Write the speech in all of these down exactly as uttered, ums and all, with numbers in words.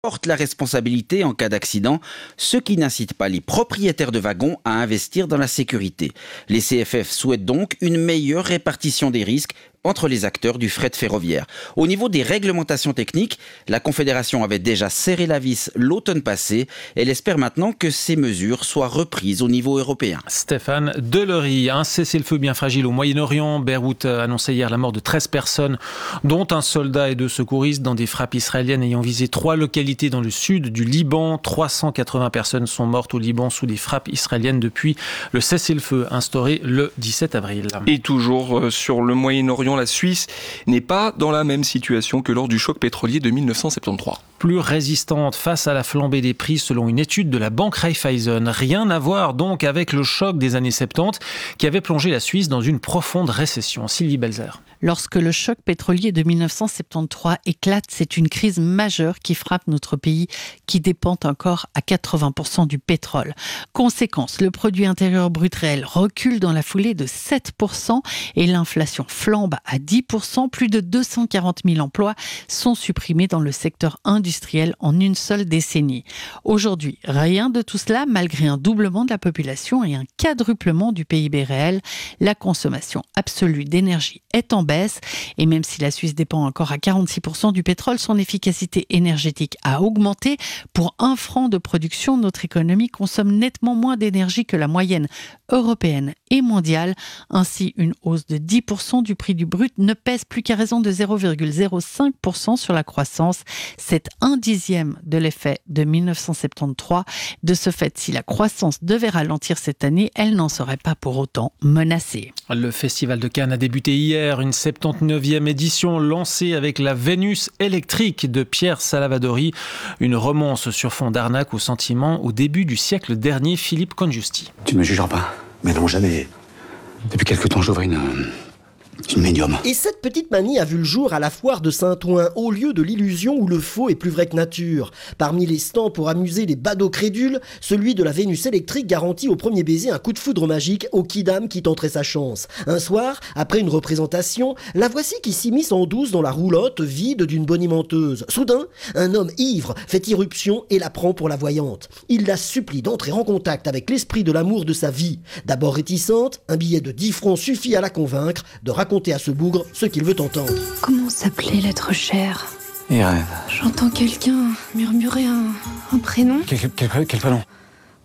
porte la responsabilité en cas d'accident, ce qui n'incite pas les propriétaires de wagons à investir dans la sécurité. Les C F F souhaitent donc une meilleure répartition des risques entre les acteurs du fret ferroviaire. Au niveau des réglementations techniques, la Confédération avait déjà serré la vis l'automne passé. Elle espère maintenant que ces mesures soient reprises au niveau européen. Stéphane Delory, un cessez-le-feu bien fragile au Moyen-Orient. Beyrouth a annoncé hier la mort de treize personnes, dont un soldat et deux secouristes dans des frappes israéliennes ayant visé trois localités dans le sud du Liban. trois cent quatre-vingts personnes sont mortes au Liban sous des frappes israéliennes depuis le cessez-le-feu instauré le dix-sept avril. Et toujours sur le Moyen-Orient, la Suisse n'est pas dans la même situation que lors du choc pétrolier de mille neuf cent soixante-treize. Plus résistante face à la flambée des prix selon une étude de la banque Raiffeisen. Rien à voir donc avec le choc des années soixante-dix qui avait plongé la Suisse dans une profonde récession. Sylvie Belzer. Lorsque le choc pétrolier de mille neuf cent soixante-treize éclate, c'est une crise majeure qui frappe notre pays qui dépend encore à quatre-vingts pour cent du pétrole. Conséquence, le produit intérieur brut réel recule dans la foulée de sept pour cent et l'inflation flambe à dix pour cent. Plus de deux cent quarante mille emplois sont supprimés dans le secteur industriel en une seule décennie. Aujourd'hui, rien de tout cela, malgré un doublement de la population et un quadruplement du P I B réel. La consommation absolue d'énergie est en baisse. Et même si la Suisse dépend encore à quarante-six pour cent du pétrole, son efficacité énergétique a augmenté. Pour un franc de production, notre économie consomme nettement moins d'énergie que la moyenne européenne et mondiale. Ainsi, une hausse de dix pour cent du prix du brut ne pèse plus qu'à raison de zéro virgule zéro cinq pour cent sur la croissance. C'est un dixième de l'effet de mille neuf cent soixante-treize. De ce fait, si la croissance devait ralentir cette année, elle n'en serait pas pour autant menacée. Le Festival de Cannes a débuté hier, une soixante-dix-neuvième édition lancée avec la Vénus électrique de Pierre Salavadori, une romance sur fond d'arnaque aux sentiments au début du siècle dernier. Philippe Congiusti. Tu ne me jugeras pas, mais non, jamais. Depuis quelque temps, j'ouvre une... une médium. Et cette petite manie a vu le jour à la foire de Saint-Ouen, au lieu de l'illusion où le faux est plus vrai que nature. Parmi les stands pour amuser les badauds crédules, celui de la Vénus électrique garantit au premier baiser un coup de foudre magique au kidam qui tenterait sa chance. Un soir, après une représentation, la voici qui s'immisce en douce dans la roulotte vide d'une bonimenteuse. Soudain, un homme ivre fait irruption et la prend pour la voyante. Il la supplie d'entrer en contact avec l'esprit de l'amour de sa vie. D'abord réticente, un billet de dix francs suffit à la convaincre de raconter à ce bougre ce qu'il veut entendre. Comment s'appelait l'être cher ? Et rêve. J'entends quelqu'un murmurer un, un prénom. Quel, quel, quel, quel prénom ? Antoine ?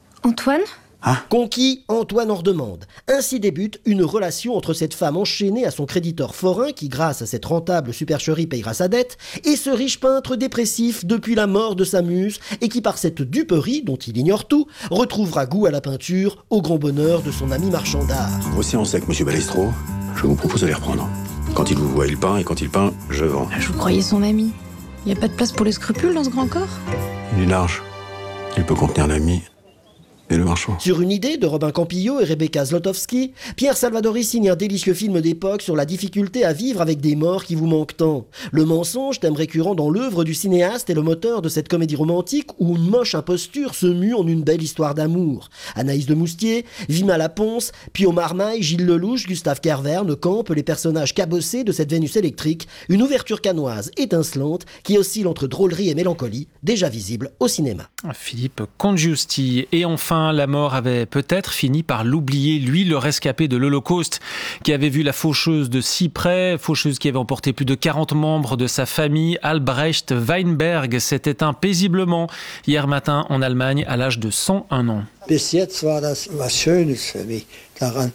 Hein ? Conquis, Antoine en redemande. Ainsi débute une relation entre cette femme enchaînée à son créditeur forain qui, grâce à cette rentable supercherie, payera sa dette, et ce riche peintre dépressif depuis la mort de sa muse et qui, par cette duperie, dont il ignore tout, retrouvera goût à la peinture au grand bonheur de son ami marchand d'art. Voici en sec, monsieur Balestro. Je vous propose de les reprendre. Quand il vous voit, il peint, et quand il peint, je vends. Je vous croyais son ami. Il n'y a pas de place pour les scrupules dans ce grand corps ? Il est large. Il peut contenir l'ami et le marchand. Sur une idée de Robin Campillo et Rebecca Zlotowski, Pierre Salvadori signe un délicieux film d'époque sur la difficulté à vivre avec des morts qui vous manquent tant. Le mensonge, thème récurrent dans l'œuvre du cinéaste, est le moteur de cette comédie romantique où une moche imposture se mue en une belle histoire d'amour. Anaïs de Moustier, Vima Laponce, Pio Marmaille, Gilles Lelouch, Gustave Kerverne campent les personnages cabossés de cette Vénus électrique, une ouverture cannoise étincelante qui oscille entre drôlerie et mélancolie, déjà visible au cinéma. Philippe Congiusti. Et enfin, la mort avait peut-être fini par l'oublier, lui, le rescapé de l'Holocauste, qui avait vu la faucheuse de si près, faucheuse qui avait emporté plus de quarante membres de sa famille. Albrecht Weinberg s'est éteint paisiblement hier matin en Allemagne à l'âge de cent un ans. Bis jetzt war das was Schönes für mich daran.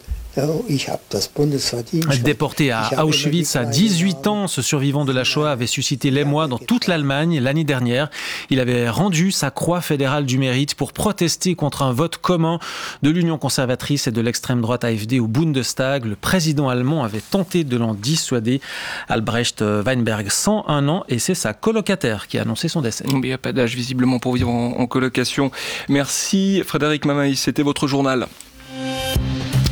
Déporté à Auschwitz à dix-huit ans, ce survivant de la Shoah avait suscité l'émoi dans toute l'Allemagne l'année dernière. Il avait rendu sa croix fédérale du mérite pour protester contre un vote commun de l'Union conservatrice et de l'extrême droite A F D au Bundestag. Le président allemand avait tenté de l'en dissuader. Albrecht Weinberg, cent un ans, et c'est sa colocataire qui a annoncé son décès. Il n'y a pas d'âge visiblement pour vivre en, en colocation. Merci Frédéric Mamaï, c'était votre journal.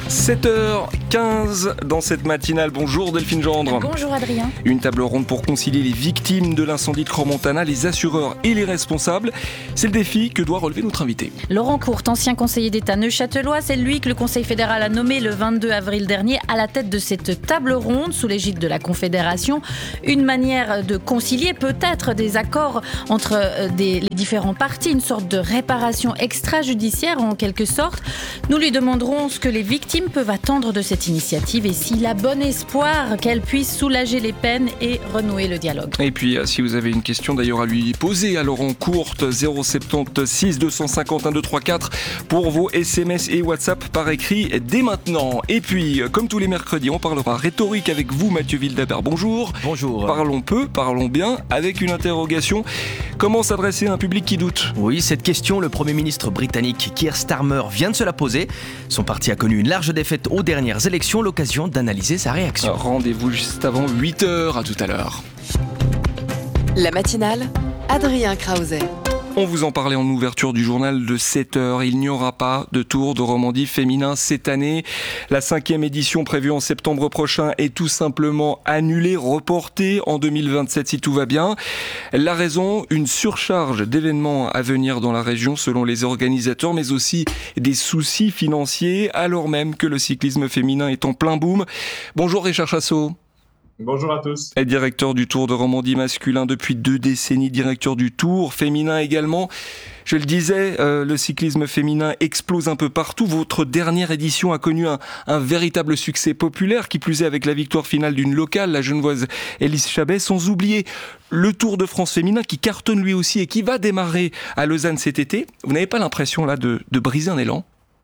sept heures quinze dans cette matinale. Bonjour Delphine Gendre. Bonjour Adrien. Une table ronde pour concilier les victimes de l'incendie de Crans-Montana, les assureurs et les responsables. C'est le défi que doit relever notre invité. Laurent Courte, ancien conseiller d'État neuchâtelois, c'est lui que le Conseil fédéral a nommé le vingt-deux avril dernier à la tête de cette table ronde sous l'égide de la Confédération. Une manière de concilier peut-être des accords entre des, les différents partis, une sorte de réparation extrajudiciaire en quelque sorte. Nous lui demanderons ce que les victimes peuvent attendre de cette initiative et s'il a bon espoir qu'elle puisse soulager les peines et renouer le dialogue. Et puis, si vous avez une question d'ailleurs à lui poser à Laurent Courte, zéro sept six deux cent cinquante un deux trois quatre pour vos S M S et WhatsApp par écrit dès maintenant. Et puis, comme tous les mercredis, on parlera rhétorique avec vous, Mathieu Wildhaber. Bonjour. Bonjour. Parlons peu, parlons bien, avec une interrogation. Comment s'adresser à un public qui doute ? Oui, cette question, le Premier ministre britannique Keir Starmer vient de se la poser. Son parti a connu une large défaite aux dernières élections, l'occasion d'analyser sa réaction. Rendez-vous juste avant huit heures, à tout à l'heure. La matinale, Adrien Krause. On vous en parlait en ouverture du journal de sept heures. Il n'y aura pas de Tour de Romandie féminin cette année. La cinquième édition prévue en septembre prochain est tout simplement annulée, reportée en deux mille vingt-sept si tout va bien. La raison, une surcharge d'événements à venir dans la région selon les organisateurs, mais aussi des soucis financiers, alors même que le cyclisme féminin est en plein boom. Bonjour Richard Chassot. Bonjour à tous. Et directeur du Tour de Romandie masculin depuis deux décennies, directeur du Tour féminin également. Je le disais, euh, le cyclisme féminin explose un peu partout. Votre dernière édition a connu un, un véritable succès populaire, qui plus est avec la victoire finale d'une locale, la Genevoise Élise Chabet, sans oublier le Tour de France féminin qui cartonne lui aussi et qui va démarrer à Lausanne cet été. Vous n'avez pas l'impression là de, de briser un élan ?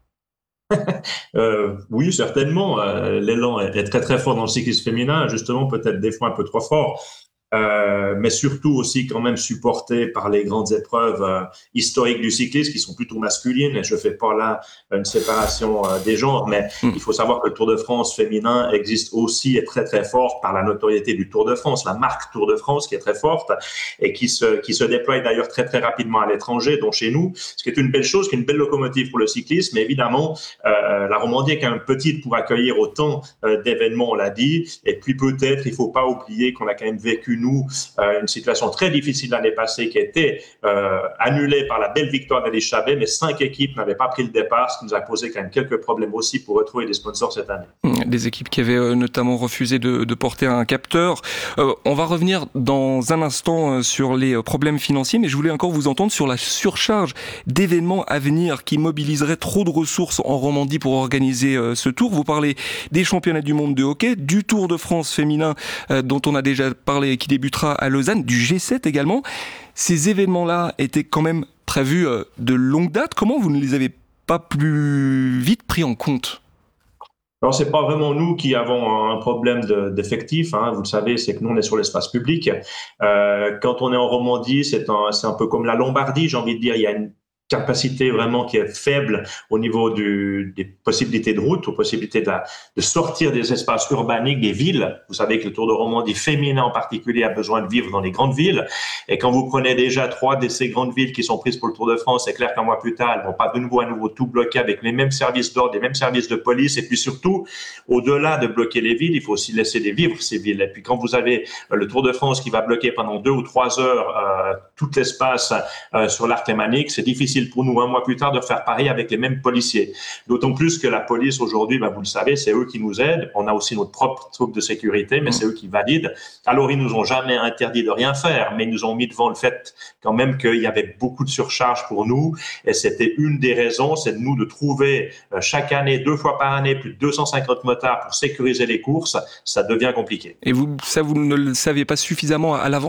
euh, oui, certainement. Euh, l'élan est, est très très fort dans le cyclisme féminin, justement peut-être des fois un peu trop fort. Euh, mais surtout aussi quand même supporté par les grandes épreuves euh, historiques du cyclisme qui sont plutôt masculines. Et je fais pas là une séparation euh, des genres, mais mmh. il faut savoir que le Tour de France féminin existe aussi et très très fort par la notoriété du Tour de France, la marque Tour de France qui est très forte et qui se qui se déploie d'ailleurs très très rapidement à l'étranger, dont chez nous, ce qui est une belle chose, qui est une belle locomotive pour le cyclisme. Mais évidemment, euh, la Romandie est quand même petite pour accueillir autant euh, d'événements, on l'a dit. Et puis peut-être, il faut pas oublier qu'on a quand même vécu nous, euh, une situation très difficile l'année passée qui a été euh, annulée par la belle victoire d'Élise Chabet, mais cinq équipes n'avaient pas pris le départ, ce qui nous a posé quand même quelques problèmes aussi pour retrouver des sponsors cette année. Des équipes qui avaient euh, notamment refusé de, de porter un capteur. Euh, on va revenir dans un instant euh, sur les euh, problèmes financiers, mais je voulais encore vous entendre sur la surcharge d'événements à venir qui mobiliseraient trop de ressources en Romandie pour organiser euh, ce tour. Vous parlez des championnats du monde de hockey, du Tour de France féminin euh, dont on a déjà parlé, qui débutera à Lausanne, du G sept également. Ces événements-là étaient quand même prévus de longue date. Comment vous ne les avez pas plus vite pris en compte ? Alors, c'est pas vraiment nous qui avons un problème de, d'effectifs. Hein. Vous le savez, c'est que nous, on est sur l'espace public. Euh, quand on est en Romandie, c'est un, c'est un peu comme la Lombardie, j'ai envie de dire. Il y a une capacité vraiment qui est faible au niveau du, des possibilités de route, aux possibilités de, la, de sortir des espaces urbaniques, des villes. Vous savez que le Tour de Romandie féminin en particulier a besoin de vivre dans les grandes villes. Et quand vous prenez déjà trois de ces grandes villes qui sont prises pour le Tour de France, c'est clair qu'un mois plus tard, elles vont pas de nouveau à nouveau tout bloquer avec les mêmes services d'ordre, les mêmes services de police. Et puis surtout, au-delà de bloquer les villes, il faut aussi laisser les vivre ces villes. Et puis quand vous avez le Tour de France qui va bloquer pendant deux ou trois heures euh, tout l'espace euh, sur l'Arc lémanique, c'est difficile pour nous, un mois plus tard, de faire pareil avec les mêmes policiers. D'autant plus que la police, aujourd'hui, ben, vous le savez, c'est eux qui nous aident. On a aussi notre propre troupe de sécurité, mais mmh. c'est eux qui valident. Alors, ils nous ont jamais interdit de rien faire, mais ils nous ont mis devant le fait quand même qu'il y avait beaucoup de surcharge pour nous. Et c'était une des raisons, c'est de nous de trouver euh, chaque année, deux fois par année, plus de deux cent cinquante motards pour sécuriser les courses. Ça devient compliqué. Et vous, ça, vous ne le saviez pas suffisamment à l'avance ?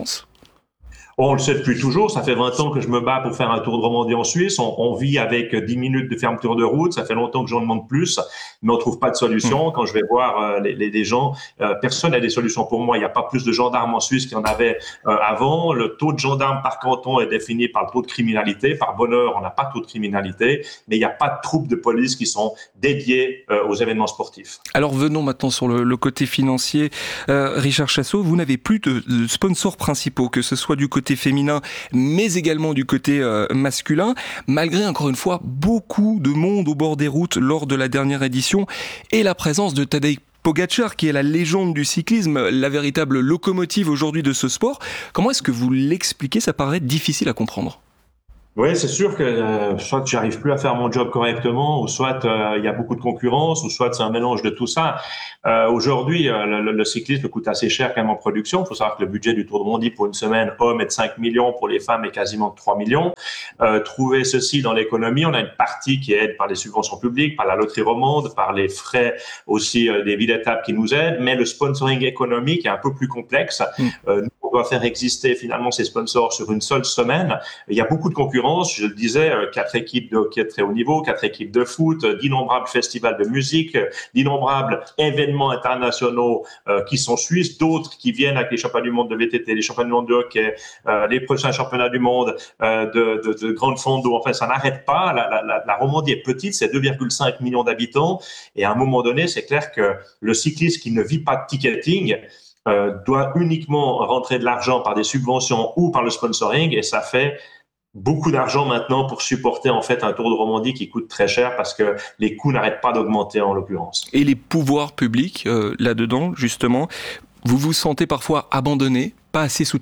On le sait depuis toujours. Ça fait vingt ans que je me bats pour faire un Tour de Romandie en Suisse. On, on vit avec dix minutes de fermeture de route. Ça fait longtemps que j'en demande plus, mais on trouve pas de solution. Mmh. Quand je vais voir euh, les, les, les gens, euh, personne n'a des solutions pour moi. Il n'y a pas plus de gendarmes en Suisse qu'il y en avait euh, avant. Le taux de gendarmes par canton est défini par le taux de criminalité. Par bonheur, on n'a pas de taux de criminalité, mais il n'y a pas de troupes de police qui sont dédiées euh, aux événements sportifs. Alors venons maintenant sur le, le côté financier. Euh, Richard Chassot, vous n'avez plus de, de sponsors principaux, que ce soit du côté côté féminin, mais également du côté euh, masculin, malgré encore une fois beaucoup de monde au bord des routes lors de la dernière édition et la présence de Tadej Pogačar, qui est la légende du cyclisme, la véritable locomotive aujourd'hui de ce sport. Comment est-ce que vous l'expliquez ? Ça paraît difficile à comprendre. Oui, c'est sûr que euh, soit j'arrive plus à faire mon job correctement, ou soit euh, il y a beaucoup de concurrence, ou soit c'est un mélange de tout ça. Euh, aujourd'hui, euh, le, le cyclisme coûte assez cher quand même en production. Il faut savoir que le budget du Tour de Romandie pour une semaine homme est de cinq millions, pour les femmes est quasiment de trois millions. Euh, trouver ceci dans l'économie, on a une partie qui aide par les subventions publiques, par la loterie romande, par les frais aussi euh, des villes étapes qui nous aident, mais le sponsoring économique est un peu plus complexe. Mmh. Euh, nous, on doit faire exister finalement ces sponsors sur une seule semaine. Il y a beaucoup de concurrence. Je le disais, quatre équipes de hockey de très haut niveau, quatre équipes de foot, d'innombrables festivals de musique, d'innombrables événements internationaux euh, qui sont suisses, d'autres qui viennent avec les championnats du monde de V T T, les championnats du monde de hockey, euh, les prochains championnats du monde euh, de, de, de grandes fondos. Enfin, ça n'arrête pas. La, la, la, la Romandie est petite, c'est deux virgule cinq millions d'habitants. Et à un moment donné, c'est clair que le cycliste qui ne vit pas de ticketing euh, doit uniquement rentrer de l'argent par des subventions ou par le sponsoring, et ça fait beaucoup d'argent maintenant pour supporter en fait un Tour de Romandie qui coûte très cher parce que les coûts n'arrêtent pas d'augmenter en l'occurrence. Et les pouvoirs publics euh, là-dedans, justement, vous vous sentez parfois abandonné, pas assez soutenu ?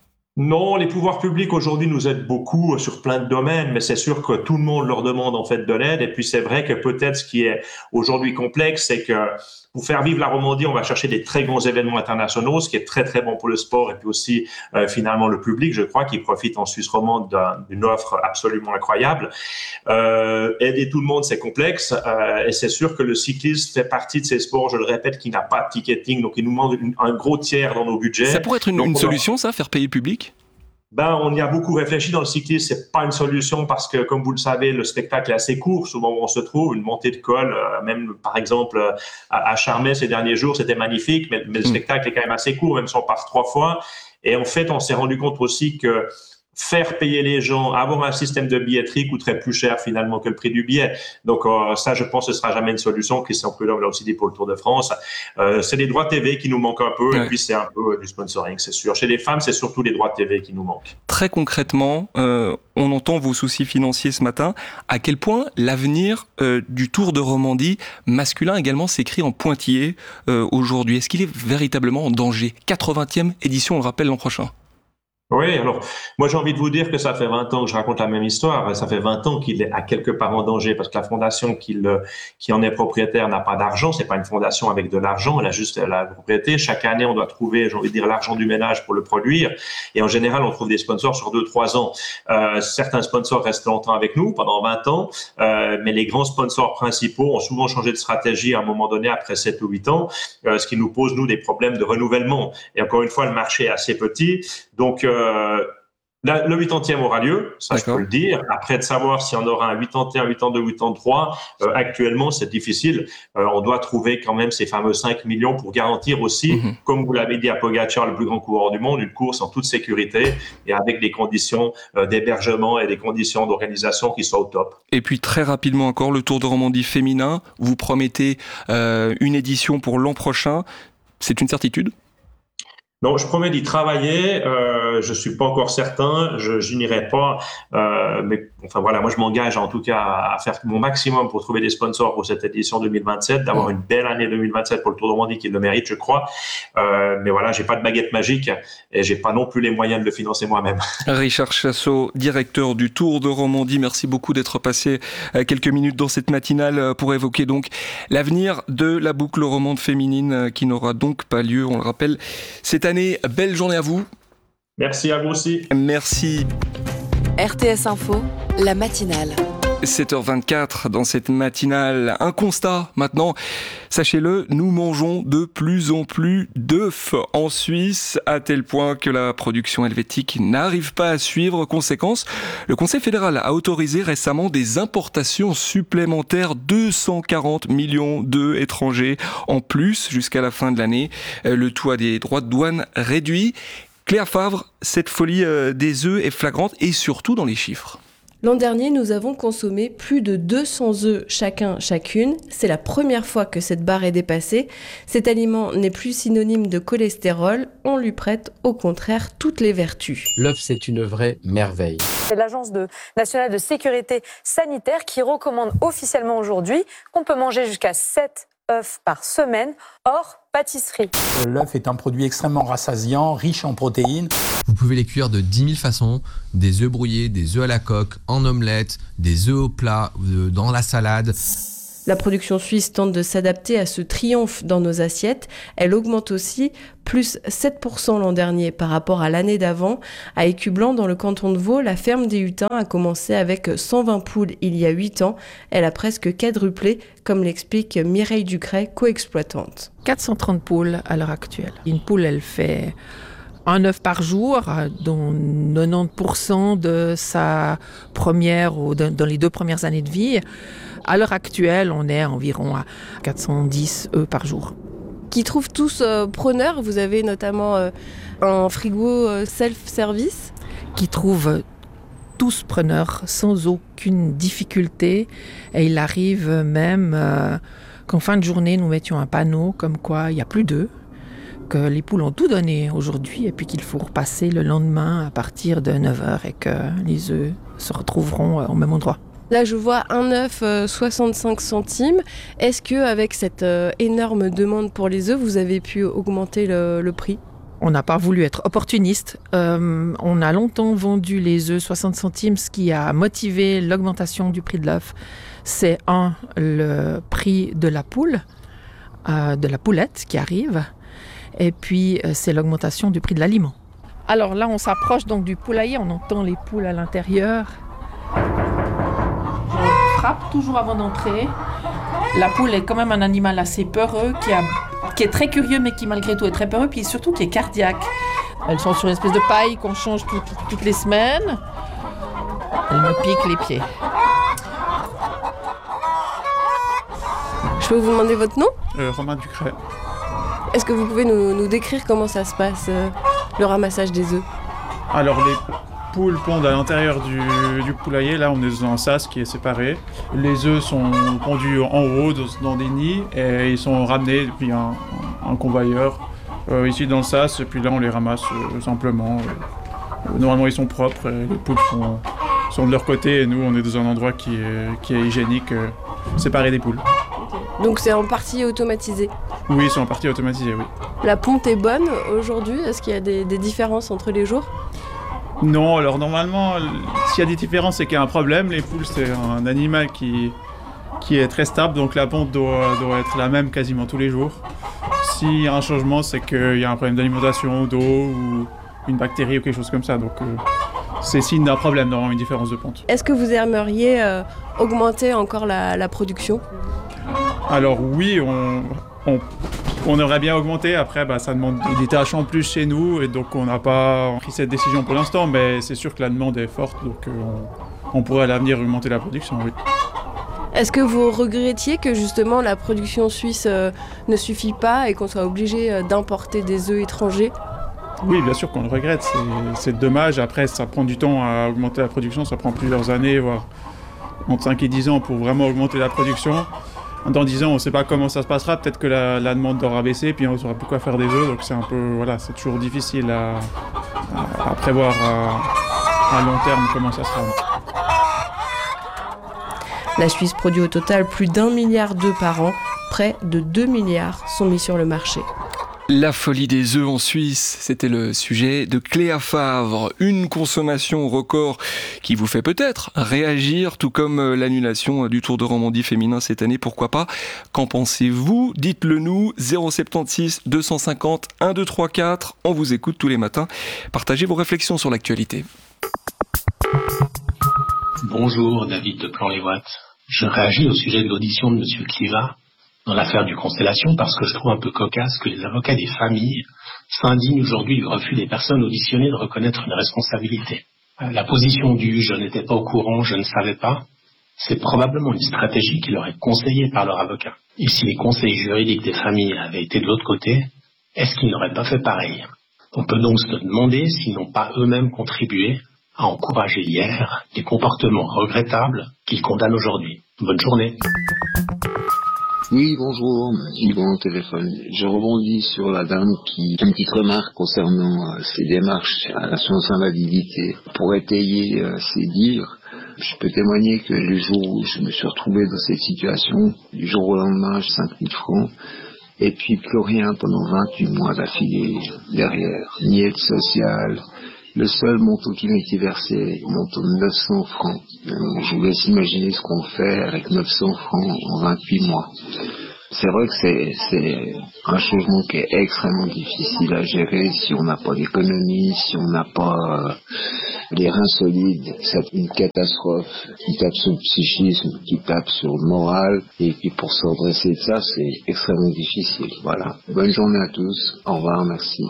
Non, les pouvoirs publics aujourd'hui nous aident beaucoup sur plein de domaines, mais c'est sûr que tout le monde leur demande en fait de l'aide. Et puis c'est vrai que peut-être ce qui est aujourd'hui complexe, c'est que pour faire vivre la Romandie, on va chercher des très grands événements internationaux, ce qui est très très bon pour le sport et puis aussi euh, finalement le public, je crois, qui profite en Suisse romande d'un, d'une offre absolument incroyable. Euh, aider tout le monde, c'est complexe euh, et c'est sûr que le cyclisme fait partie de ces sports, je le répète, qui n'a pas de ticketing, donc il nous demande une, un gros tiers dans nos budgets. Ça pourrait être une, donc, une on solution, ça, faire payer le public ? Ben, on y a beaucoup réfléchi dans le cyclisme. C'est pas une solution parce que, comme vous le savez, le spectacle est assez court. Souvent où on se trouve, une montée de col, euh, même par exemple euh, à, à Charmey ces derniers jours, c'était magnifique, mais, mais le spectacle est quand même assez court, même si on passe trois fois. Et en fait, on s'est rendu compte aussi que faire payer les gens, avoir un système de billetterie coûterait plus cher finalement que le prix du billet. Donc euh, ça, je pense que ce sera jamais une solution. Christian Prudhomme l'a aussi dit pour le Tour de France. Euh, c'est les droits T V qui nous manquent un peu, ouais. Et puis c'est un peu du sponsoring, c'est sûr. Chez les femmes, c'est surtout les droits T V qui nous manquent. Très concrètement, euh, on entend vos soucis financiers ce matin. À quel point l'avenir euh, du Tour de Romandie masculin également s'écrit en pointillé euh, aujourd'hui ? Est-ce qu'il est véritablement en danger ? quatre-vingtième édition, on le rappelle, l'an prochain. Oui, alors moi j'ai envie de vous dire que ça fait vingt ans que je raconte la même histoire. Ça fait vingt ans qu'il est à quelque part en danger parce que la fondation qui, le, qui en est propriétaire n'a pas d'argent. C'est pas une fondation avec de l'argent, elle a juste la propriété. Chaque année, on doit trouver, j'ai envie de dire, l'argent du ménage pour le produire. Et en général, on trouve des sponsors sur deux, trois ans. Euh, certains sponsors restent longtemps avec nous, pendant vingt ans, euh, mais les grands sponsors principaux ont souvent changé de stratégie à un moment donné après sept ou huit ans, euh, ce qui nous pose, nous, des problèmes de renouvellement. Et encore une fois, le marché est assez petit. Donc, euh, Euh, la, le huitième aura lieu, ça D'accord. je peux le dire. Après, de savoir si on aura un quatre-vingt-un, quatre-vingt-deux, quatre-vingt-trois, euh, actuellement, c'est difficile. Euh, on doit trouver quand même ces fameux cinq millions pour garantir aussi, mm-hmm. comme vous l'avez dit à Pogačar, le plus grand coureur du monde, une course en toute sécurité et avec des conditions euh, d'hébergement et des conditions d'organisation qui soient au top. Et puis, très rapidement encore, le Tour de Romandie féminin. Vous promettez euh, une édition pour l'an prochain. C'est une certitude ? Non, je promets d'y travailler. Euh, je suis pas encore certain. Je, je n'irai pas. Euh, mais enfin voilà, moi je m'engage en tout cas à, à faire mon maximum pour trouver des sponsors pour cette édition deux mille vingt-sept, d'avoir une belle année deux mille vingt-sept pour le Tour de Romandie qui le mérite, je crois. Euh, mais voilà, j'ai pas de baguette magique et j'ai pas non plus les moyens de le financer moi-même. Richard Chassot, directeur du Tour de Romandie, merci beaucoup d'être passé quelques minutes dans cette matinale pour évoquer donc l'avenir de la boucle romande féminine qui n'aura donc pas lieu, on le rappelle, cette année. Belle journée à vous. Merci à vous aussi. Merci. R T S Info, la matinale. sept heures vingt-quatre dans cette matinale. Un constat maintenant, sachez-le, nous mangeons de plus en plus d'œufs en Suisse, à tel point que la production helvétique n'arrive pas à suivre. Conséquence, le Conseil fédéral a autorisé récemment des importations supplémentaires, deux cent quarante millions d'œufs étrangers en plus jusqu'à la fin de l'année. Le tout à des droits de douane réduits. Claire Favre, cette folie des œufs est flagrante et surtout dans les chiffres. L'an dernier, nous avons consommé plus de deux cents œufs chacun, chacune. C'est la première fois que cette barre est dépassée. Cet aliment n'est plus synonyme de cholestérol. On lui prête au contraire toutes les vertus. L'œuf, c'est une vraie merveille. C'est l'Agence de, nationale de sécurité sanitaire qui recommande officiellement aujourd'hui qu'on peut manger jusqu'à sept œufs par semaine, hors pâtisserie. L'œuf est un produit extrêmement rassasiant, riche en protéines. Vous pouvez les cuire de dix mille façons, des œufs brouillés, des œufs à la coque, en omelette, des œufs au plat, euh, dans la salade. La production suisse tente de s'adapter à ce triomphe dans nos assiettes. Elle augmente aussi, plus sept pour cent l'an dernier par rapport à l'année d'avant. À Écublanc, dans le canton de Vaud, la ferme des Hutins a commencé avec cent vingt poules il y a huit ans. Elle a presque quadruplé, comme l'explique Mireille Ducret, co-exploitante. quatre cent trente poules à l'heure actuelle. Une poule, elle fait un œuf par jour, dont quatre-vingt-dix pour cent de sa première ou de, dans les deux premières années de vie. À l'heure actuelle, on est environ à quatre cent dix œufs par jour. Qui trouvent tous euh, preneurs. Vous avez notamment euh, un frigo euh, self-service. Qui trouvent tous preneurs sans aucune difficulté. Et il arrive même euh, qu'en fin de journée, nous mettions un panneau comme quoi il n'y a plus d'œufs, que les poules ont tout donné aujourd'hui et puis qu'il faut repasser le lendemain à partir de neuf heures et que les œufs se retrouveront au même endroit. Là, je vois un œuf euh, soixante-cinq centimes. Est-ce qu'avec cette euh, énorme demande pour les œufs, vous avez pu augmenter le, le prix ? On n'a pas voulu être opportuniste. Euh, on a longtemps vendu les œufs soixante centimes. Ce qui a motivé l'augmentation du prix de l'œuf, c'est un, le prix de la poule, euh, de la poulette qui arrive. Et puis, euh, c'est l'augmentation du prix de l'aliment. Alors là, on s'approche donc du poulailler. On entend les poules à l'intérieur. Frappe toujours avant d'entrer. La poule est quand même un animal assez peureux, qui, a, qui est très curieux, mais qui malgré tout est très peureux, puis surtout qui est cardiaque. Elles sont sur une espèce de paille qu'on change tout, tout, toutes les semaines. Elles me piquent les pieds. Je peux vous demander votre nom ? euh, Romain Ducret. Est-ce que vous pouvez nous, nous décrire comment ça se passe, euh, le ramassage des œufs ? Alors les poules pondent à l'intérieur du, du poulailler. Là, on est dans un sas qui est séparé. Les œufs sont pondus en haut dans des nids et ils sont ramenés depuis un, un convoyeur euh, ici dans le sas. Et puis là, on les ramasse euh, simplement. Euh, normalement, ils sont propres. Et les poules sont, sont de leur côté et nous, on est dans un endroit qui est, qui est hygiénique, euh, séparé des poules. Donc c'est en partie automatisé ? Oui, c'est en partie automatisé, oui. La ponte est bonne aujourd'hui ? Est-ce qu'il y a des, des différences entre les jours ? Non, alors normalement, s'il y a des différences, c'est qu'il y a un problème. Les poules, c'est un animal qui, qui est très stable, donc la ponte doit, doit être la même quasiment tous les jours. S'il y a un changement, c'est qu'il y a un problème d'alimentation, d'eau ou une bactérie ou quelque chose comme ça. Donc euh, c'est signe d'un problème d'avoir une différence de ponte. Est-ce que vous aimeriez euh, augmenter encore la, la production ? Alors oui, on, on, on aimerait bien augmenter. Après, bah, ça demande des tâches en plus chez nous et donc on n'a pas pris cette décision pour l'instant, mais c'est sûr que la demande est forte, donc euh, on, on pourrait à l'avenir augmenter la production, oui. Est-ce que vous regrettiez que justement la production suisse euh, ne suffit pas et qu'on soit obligé euh, d'importer des œufs étrangers ? Oui, bien sûr qu'on le regrette, c'est, c'est dommage. Après, ça prend du temps à augmenter la production, ça prend plusieurs années, voire entre cinq et dix ans pour vraiment augmenter la production. Dans dix ans, on ne sait pas comment ça se passera. Peut-être que la, la demande aura baissé, puis on ne saura plus quoi faire des œufs. Donc c'est un peu, voilà, c'est toujours difficile à, à, à prévoir à, à long terme comment ça sera. La Suisse produit au total plus d'un milliard d'œufs par an. Près de deux milliards sont mis sur le marché. La folie des œufs en Suisse, c'était le sujet de Cléa Favre. Une consommation record qui vous fait peut-être réagir, tout comme l'annulation du Tour de Romandie féminin cette année, pourquoi pas. Qu'en pensez-vous ? Dites-le nous, zéro soixante-seize deux cent cinquante un deux trois quatre. On vous écoute tous les matins. Partagez vos réflexions sur l'actualité. Bonjour, David de Plan-les-Ouates. Je réagis au sujet de l'audition de M. Cliva dans l'affaire du Constellation parce que je trouve un peu cocasse que les avocats des familles s'indignent aujourd'hui du refus des personnes auditionnées de reconnaître une responsabilité. La position du « je n'étais pas au courant, je ne savais pas », c'est probablement une stratégie qui leur est conseillée par leur avocat. Et si les conseils juridiques des familles avaient été de l'autre côté, est-ce qu'ils n'auraient pas fait pareil ? On peut donc se demander s'ils n'ont pas eux-mêmes contribué a encouragé hier des comportements regrettables qu'il condamne aujourd'hui. Bonne journée. Oui, bonjour, Yvon au téléphone. Je rebondis sur la dame qui a une petite remarque concernant euh, ses démarches à l'assurance invalidité. Pour étayer euh, ses dires, je peux témoigner que les jours où je me suis retrouvé dans cette situation, du jour au lendemain, j'ai cinq mille francs, et puis plus rien pendant vingt-huit mois d'affilée derrière. Ni aide sociale. Le seul montant qui m'a été versé est un montant de neuf cents francs. Donc, je vous laisse imaginer ce qu'on fait avec neuf cents francs en vingt-huit mois. C'est vrai que c'est, c'est un changement qui est extrêmement difficile à gérer si on n'a pas d'économie, si on n'a pas euh, les reins solides. C'est une catastrophe qui tape sur le psychisme, qui tape sur le moral. Et puis pour se redresser de ça, c'est extrêmement difficile. Voilà. Bonne journée à tous. Au revoir, merci.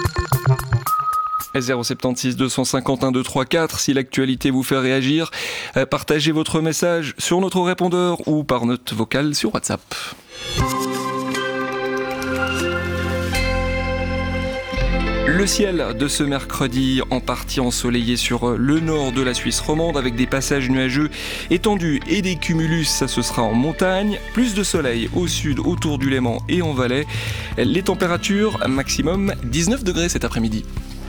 zéro sept six deux cinq un deux trois quatre si l'actualité vous fait réagir. Partagez votre message sur notre répondeur ou par note vocale sur WhatsApp. Le ciel de ce mercredi en partie ensoleillé sur le nord de la Suisse romande avec des passages nuageux étendus et des cumulus, ça ce sera en montagne. Plus de soleil au sud, autour du Léman et en Valais. Les températures maximum dix-neuf degrés cet après-midi.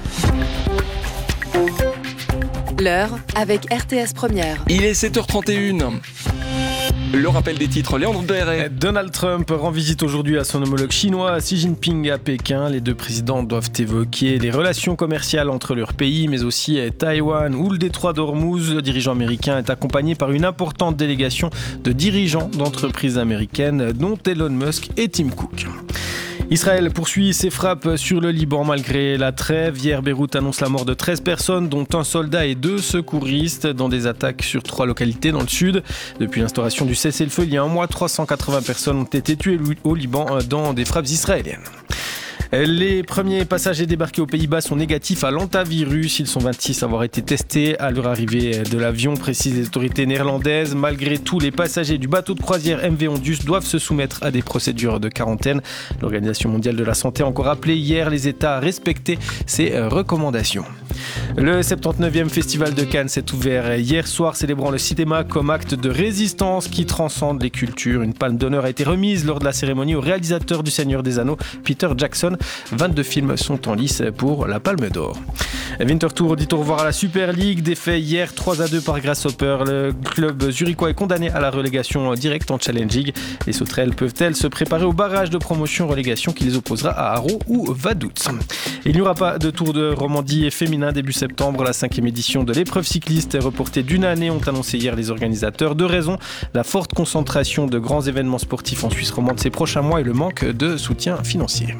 L'heure avec R T S Première. Il est sept heures trente et une. Le rappel des titres, Léandre Béret. Donald Trump rend visite aujourd'hui à son homologue chinois Xi Jinping à Pékin. Les deux présidents doivent évoquer les relations commerciales entre leurs pays, mais aussi Taïwan ou le détroit d'Ormuz. Le dirigeant américain est accompagné par une importante délégation de dirigeants d'entreprises américaines, dont Elon Musk et Tim Cook. Israël poursuit ses frappes sur le Liban malgré la trêve. Hier, Beyrouth annonce la mort de treize personnes, dont un soldat et deux secouristes, dans des attaques sur trois localités dans le sud. Depuis l'instauration du cessez-le-feu, il y a un mois, trois cent quatre-vingts personnes ont été tuées au Liban dans des frappes israéliennes. Les premiers passagers débarqués aux Pays-Bas sont négatifs à l'hantavirus. Ils sont vingt-six à avoir été testés à leur arrivée de l'avion, précisent les autorités néerlandaises. Malgré tout, les passagers du bateau de croisière M V Ondus doivent se soumettre à des procédures de quarantaine. L'Organisation mondiale de la santé a encore appelé hier les États à respecter ces recommandations. Le soixante-dix-neuvième Festival de Cannes s'est ouvert hier soir, célébrant le cinéma comme acte de résistance qui transcende les cultures. Une palme d'honneur a été remise lors de la cérémonie au réalisateur du Seigneur des Anneaux, Peter Jackson. vingt-deux films sont en lice pour la Palme d'Or. Winterthur dit au revoir à la Super League. Défait hier trois à deux par Grasshopper. Le club zurichois est condamné à la relégation directe en Challenge League. Les sauterelles peuvent-elles se préparer au barrage de promotion-relégation qui les opposera à Haro ou Vaduz. Il n'y aura pas de Tour de Romandie féminin début septembre. La cinquième édition de l'épreuve cycliste est reportée d'une année, ont annoncé hier les organisateurs. Deux raisons, la forte concentration de grands événements sportifs en Suisse romande ces prochains mois et le manque de soutien financier.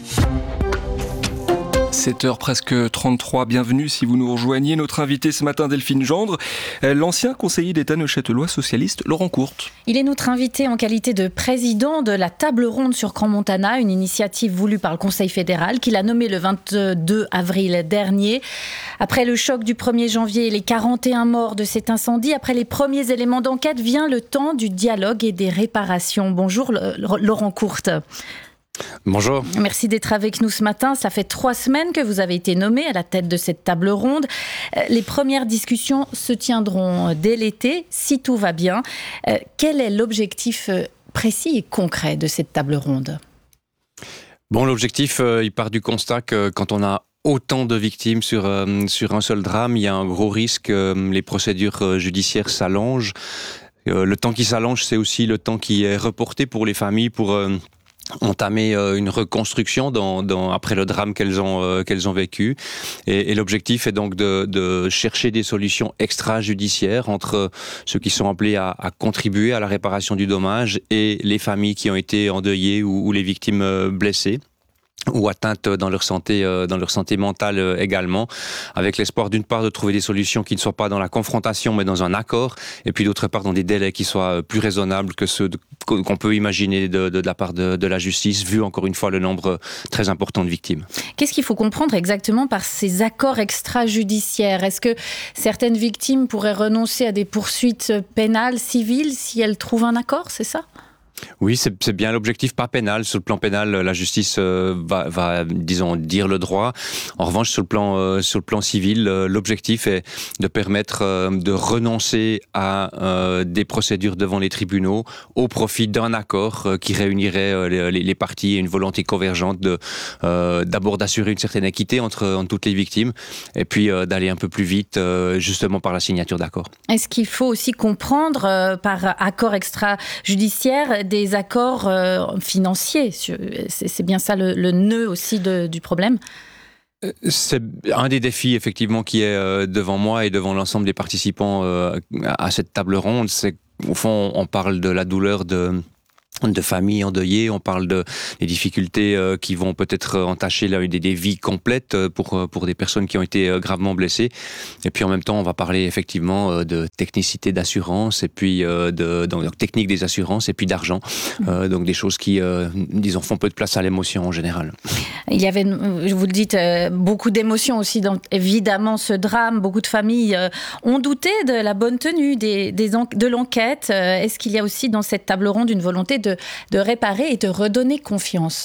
sept heures presque trente-trois, bienvenue si vous nous rejoignez. Notre invité ce matin, Delphine Gendre, l'ancien conseiller d'État neuchâtelois socialiste Laurent Courte. Il est notre invité en qualité de président de la table ronde sur Crans-Montana, une initiative voulue par le Conseil fédéral qu'il a nommée le vingt-deux avril dernier. Après le choc du premier janvier et les quarante et un morts de cet incendie, après les premiers éléments d'enquête, vient le temps du dialogue et des réparations. Bonjour Laurent Courte. Bonjour. Merci d'être avec nous ce matin. Ça fait trois semaines que vous avez été nommé à la tête de cette table ronde. Les premières discussions se tiendront dès l'été, si tout va bien. Quel est l'objectif précis et concret de cette table ronde ? Bon, l'objectif, il part du constat que quand on a autant de victimes sur, euh, sur un seul drame, il y a un gros risque, euh, les procédures judiciaires s'allongent. Euh, le temps qui s'allonge, c'est aussi le temps qui est reporté pour les familles pour... Euh, entamer euh, une reconstruction dans, dans, après le drame qu'elles ont, euh, qu'elles ont vécu. Et, et l'objectif est donc de, de chercher des solutions extrajudiciaires entre ceux qui sont appelés à, à contribuer à la réparation du dommage et les familles qui ont été endeuillées ou, ou les victimes euh, blessées ou atteintes dans leur santé, euh, dans leur santé mentale euh, également, avec l'espoir d'une part de trouver des solutions qui ne soient pas dans la confrontation mais dans un accord, et puis d'autre part dans des délais qui soient plus raisonnables que ceux de, qu'on peut imaginer de, de, de la part de, de la justice, vu encore une fois le nombre très important de victimes. Qu'est-ce qu'il faut comprendre exactement par ces accords extrajudiciaires ? Est-ce que certaines victimes pourraient renoncer à des poursuites pénales, civiles, si elles trouvent un accord, c'est ça ? Oui, c'est, c'est bien l'objectif, pas pénal. Sur le plan pénal, la justice euh, va, va, disons, dire le droit. En revanche, sur le plan, euh, sur le plan civil, euh, l'objectif est de permettre euh, de renoncer à euh, des procédures devant les tribunaux au profit d'un accord euh, qui réunirait euh, les, les parties et une volonté convergente de euh, d'abord d'assurer une certaine équité entre, entre toutes les victimes et puis euh, d'aller un peu plus vite, euh, justement par la signature d'accords. Est-ce qu'il faut aussi comprendre euh, par accord extrajudiciaire des accords euh, financiers? C'est, c'est bien ça le, le nœud aussi de, du problème? C'est un des défis effectivement qui est euh, devant moi et devant l'ensemble des participants euh, à cette table ronde. C'est qu'au fond, on parle de la douleur de de familles endeuillées, on parle de des difficultés euh, qui vont peut-être entacher là, des, des vies complètes pour pour des personnes qui ont été euh, gravement blessées. Et puis en même temps, on va parler effectivement euh, de technicité d'assurance et puis euh, de donc, technique des assurances et puis d'argent. Euh, donc des choses qui, euh, disons, font peu de place à l'émotion en général. Il y avait, je vous le dites, euh, beaucoup d'émotions aussi dans évidemment ce drame. Beaucoup de familles euh, ont douté de la bonne tenue des, des en- de l'enquête. Euh, est-ce qu'il y a aussi dans cette table ronde une volonté de de réparer et de redonner confiance?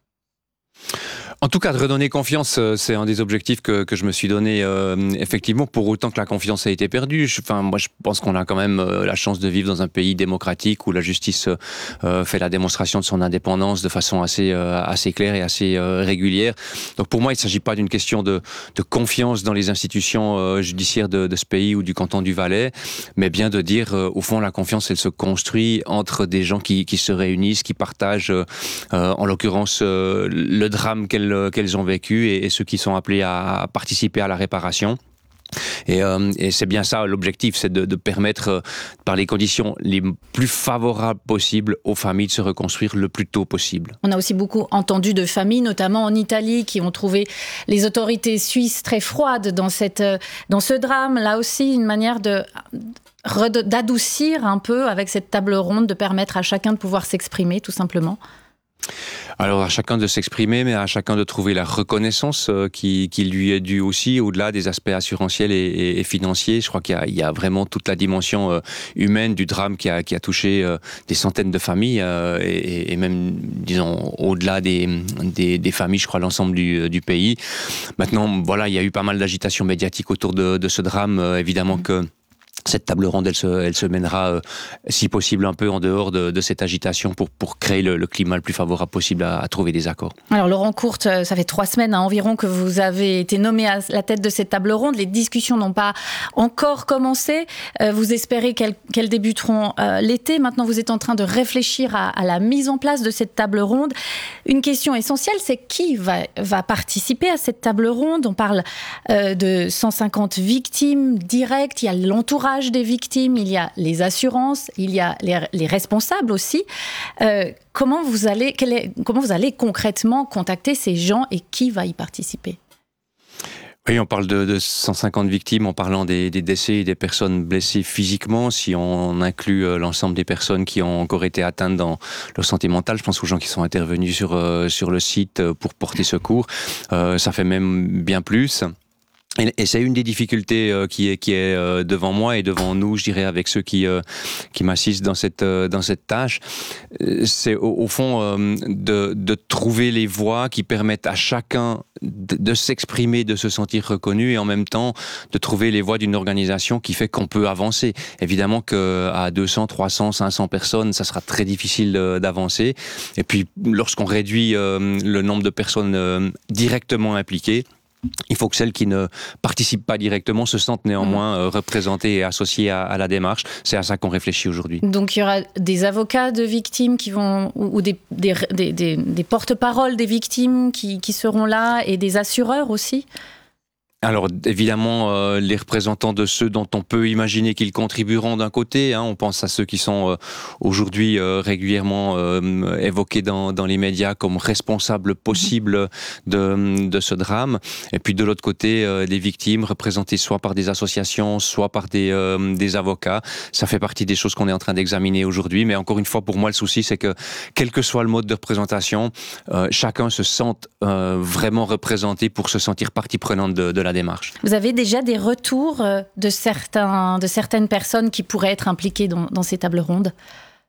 En tout cas, de redonner confiance, c'est un des objectifs que, que je me suis donné, euh, effectivement, pour autant que la confiance a été perdue. Je, enfin, moi, je pense qu'on a quand même euh, la chance de vivre dans un pays démocratique où la justice euh, fait la démonstration de son indépendance de façon assez, euh, assez claire et assez euh, régulière. Donc, pour moi, il ne s'agit pas d'une question de, de confiance dans les institutions euh, judiciaires de, de ce pays ou du canton du Valais, mais bien de dire, euh, au fond, la confiance, elle se construit entre des gens qui, qui se réunissent, qui partagent, euh, en l'occurrence, euh, le drame qu'elles qu'elles ont vécu et, et ceux qui sont appelés à participer à la réparation. Et, euh, et c'est bien ça l'objectif, c'est de, de permettre, euh, par les conditions les plus favorables possibles, aux familles de se reconstruire le plus tôt possible. On a aussi beaucoup entendu de familles, notamment en Italie, qui ont trouvé les autorités suisses très froides dans, cette, dans ce drame. Là aussi, une manière de... d'adoucir un peu avec cette table ronde, de permettre à chacun de pouvoir s'exprimer, tout simplement. Alors à chacun de s'exprimer, mais à chacun de trouver la reconnaissance euh, qui, qui lui est due aussi, au-delà des aspects assurantiels et, et, et financiers. Je crois qu'il y a, il y a vraiment toute la dimension euh, humaine du drame qui a, qui a touché euh, des centaines de familles euh, et, et même, disons, au-delà des, des, des familles, je crois, l'ensemble du, du pays. Maintenant, voilà, il y a eu pas mal d'agitation médiatique autour de, de ce drame. Euh, évidemment mmh. que cette table ronde, elle se, elle se mènera, euh, si possible, un peu en dehors de, de cette agitation pour, pour créer le, le climat le plus favorable possible à, à trouver des accords. Alors Laurent Courte, ça fait trois semaines hein, environ que vous avez été nommé à la tête de cette table ronde. Les discussions n'ont pas encore commencé. Euh, vous espérez qu'elles, qu'elles débuteront euh, l'été. Maintenant, vous êtes en train de réfléchir à, à la mise en place de cette table ronde. Une question essentielle, c'est qui va, va participer à cette table ronde. On parle euh, de cent cinquante victimes directes. Il y a l'entourage des victimes, il y a les assurances, il y a les, les responsables aussi. Euh, comment vous allez, quel est, comment vous allez concrètement contacter ces gens et qui va y participer ? Oui, on parle de, de cent cinquante victimes en parlant des, des décès et des personnes blessées physiquement. Si on inclut euh, l'ensemble des personnes qui ont encore été atteintes dans leur santé mentale, je pense aux gens qui sont intervenus sur, euh, sur le site pour porter secours, euh, ça fait même bien plus. Et c'est une des difficultés euh, qui est qui est euh, devant moi et devant nous, je dirais, avec ceux qui euh, qui m'assistent dans cette euh, dans cette tâche. C'est au, au fond euh, de de trouver les voies qui permettent à chacun de, de s'exprimer, de se sentir reconnu, et en même temps de trouver les voies d'une organisation qui fait qu'on peut avancer. Évidemment que à deux cents, trois cents, cinq cents personnes, ça sera très difficile d'avancer. Et puis lorsqu'on réduit euh, le nombre de personnes euh, directement impliquées, il faut que celles qui ne participent pas directement se sentent néanmoins euh, représentées et associées à, à la démarche. C'est à ça qu'on réfléchit aujourd'hui. Donc il y aura des avocats de victimes qui vont, ou, ou des, des, des, des, des porte-paroles des victimes qui, qui seront là, et des assureurs aussi ? Alors évidemment, euh, les représentants de ceux dont on peut imaginer qu'ils contribueront d'un côté, hein, on pense à ceux qui sont euh, aujourd'hui euh, régulièrement euh, évoqués dans, dans les médias comme responsables possibles de, de ce drame, et puis de l'autre côté, euh, des victimes représentées soit par des associations, soit par des, euh, des avocats. Ça fait partie des choses qu'on est en train d'examiner aujourd'hui, mais encore une fois, pour moi, le souci, c'est que quel que soit le mode de représentation, euh, chacun se sente euh, vraiment représenté pour se sentir partie prenante de, de la démarche. Vous avez déjà des retours de, certains, de certaines personnes qui pourraient être impliquées dans, dans ces tables rondes ?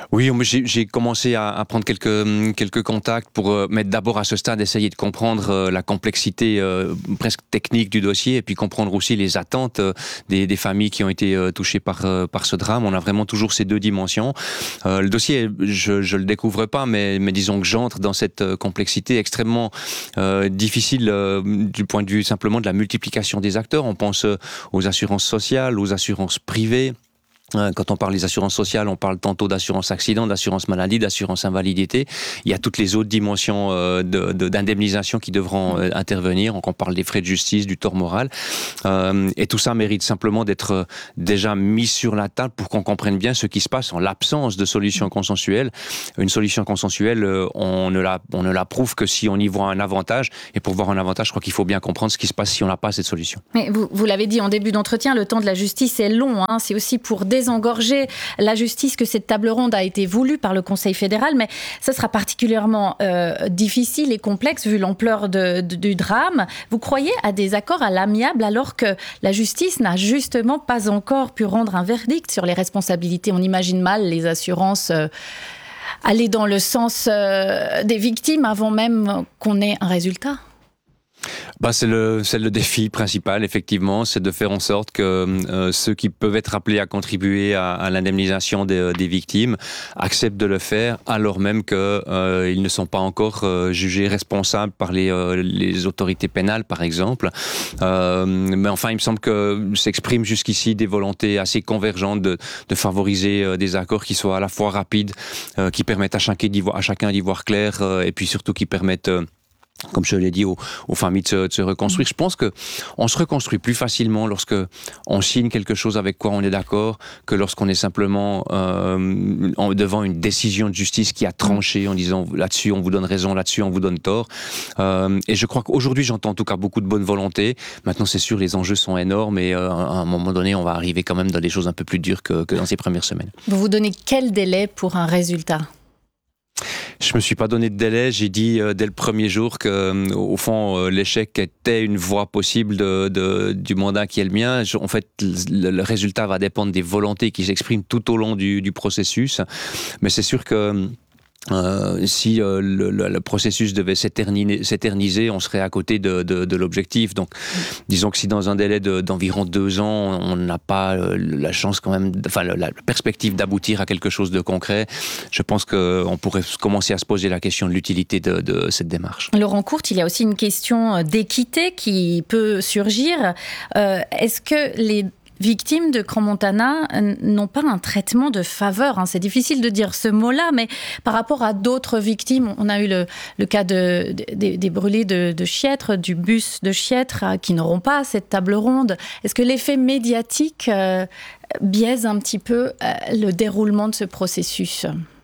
Oui, j'ai, j'ai commencé à, à prendre quelques, quelques contacts pour euh, mettre d'abord à ce stade, essayer de comprendre euh, la complexité euh, presque technique du dossier et puis comprendre aussi les attentes euh, des, des familles qui ont été euh, touchées par, euh, par ce drame. On a vraiment toujours ces deux dimensions. Euh, le dossier, je ne le découvre pas, mais, mais disons que j'entre dans cette euh, complexité extrêmement euh, difficile euh, du point de vue simplement de la multiplication des acteurs. On pense euh, aux assurances sociales, aux assurances privées. Quand on parle des assurances sociales, on parle tantôt d'assurance accident, d'assurance maladie, d'assurance invalidité. Il y a toutes les autres dimensions euh, de, de, d'indemnisation qui devront euh, intervenir. Donc on parle des frais de justice, du tort moral. Euh, et tout ça mérite simplement d'être déjà mis sur la table pour qu'on comprenne bien ce qui se passe en l'absence de solution consensuelle. Une solution consensuelle, euh, on ne la, on ne la prouve que si on y voit un avantage. Et pour voir un avantage, je crois qu'il faut bien comprendre ce qui se passe si on n'a pas cette solution. Mais vous, vous l'avez dit en début d'entretien, le temps de la justice est long. Hein. C'est aussi pour désengorger la justice que cette table ronde a été voulue par le Conseil fédéral, mais ça sera particulièrement euh, difficile et complexe vu l'ampleur de, de, du drame. Vous croyez à des accords à l'amiable alors que la justice n'a justement pas encore pu rendre un verdict sur les responsabilités? On imagine mal les assurances euh, aller dans le sens euh, des victimes avant même qu'on ait un résultat. Bah, c'est le, c'est le défi principal, effectivement, c'est de faire en sorte que euh, ceux qui peuvent être appelés à contribuer à, à l'indemnisation des, des victimes acceptent de le faire, alors même qu'ils euh, ne sont pas encore euh, jugés responsables par les, euh, les autorités pénales, par exemple. Euh, mais enfin, il me semble que s'expriment jusqu'ici des volontés assez convergentes de, de favoriser euh, des accords qui soient à la fois rapides, euh, qui permettent à chacun d'y voir, à chacun d'y voir clair, euh, et puis surtout qui permettent... Euh, comme je l'ai dit, aux, aux familles de se, de se reconstruire. Je pense que on se reconstruit plus facilement lorsque on signe quelque chose avec quoi on est d'accord que lorsqu'on est simplement euh, en, devant une décision de justice qui a tranché en disant là-dessus on vous donne raison, là-dessus on vous donne tort. Euh, et je crois qu'aujourd'hui j'entends en tout cas beaucoup de bonne volonté. Maintenant c'est sûr les enjeux sont énormes et euh, à un moment donné on va arriver quand même dans des choses un peu plus dures que, que dans ces premières semaines. Vous vous donnez quel délai pour un résultat ? Je me suis pas donné de délai. J'ai dit euh, dès le premier jour que, euh, au fond, euh, l'échec était une voie possible de, de, du mandat qui est le mien. Je, en fait, le, le résultat va dépendre des volontés qui s'expriment tout au long du, du processus. Mais c'est sûr que Euh, si euh, le, le, le processus devait s'éterniser, s'éterniser, on serait à côté de, de, de l'objectif. Donc, disons que si dans un délai de, d'environ deux ans, on n'a pas euh, la chance quand même, enfin la, la perspective d'aboutir à quelque chose de concret, je pense qu'on pourrait commencer à se poser la question de l'utilité de, de cette démarche. Laurent Courte, il y a aussi une question d'équité qui peut surgir. Euh, est-ce que les victimes de Crans-Montana n'ont pas un traitement de faveur, hein. C'est difficile de dire ce mot-là, mais par rapport à d'autres victimes, on a eu le, le cas de, de, des brûlés de, de Chiètre, du bus de Chiètre, qui n'auront pas cette table ronde. Est-ce que l'effet médiatique euh, biaise un petit peu euh, le déroulement de ce processus ?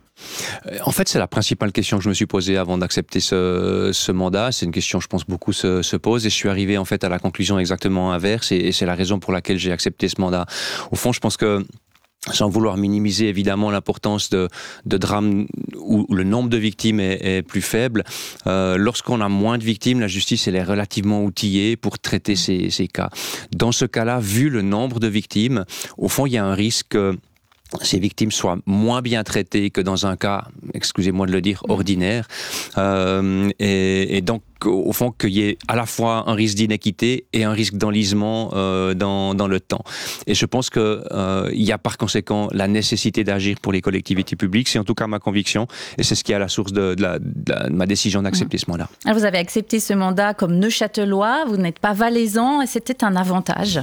En fait, c'est la principale question que je me suis posée avant d'accepter ce, ce mandat. C'est une question, je pense, beaucoup se, se posent. Et je suis arrivé en fait à la conclusion exactement inverse. Et, et c'est la raison pour laquelle j'ai accepté ce mandat. Au fond, je pense que, sans vouloir minimiser évidemment l'importance de, de drames où le nombre de victimes est, est plus faible, euh, lorsqu'on a moins de victimes, la justice elle est relativement outillée pour traiter ces, ces cas. Dans ce cas-là, vu le nombre de victimes, au fond, il y a un risque que ces victimes soient moins bien traitées que dans un cas, excusez-moi de le dire, ordinaire. Euh, et, et donc, au fond, qu'il y ait à la fois un risque d'inéquité et un risque d'enlisement euh, dans, dans le temps. Et je pense qu'il euh, y a par conséquent la nécessité d'agir pour les collectivités publiques. C'est en tout cas ma conviction. Et c'est ce qui est à la source de, de, la, de, la, de ma décision d'accepter mmh. ce mandat. Alors vous avez accepté ce mandat comme Neuchâtelois. Vous n'êtes pas valaisan et c'était un avantage.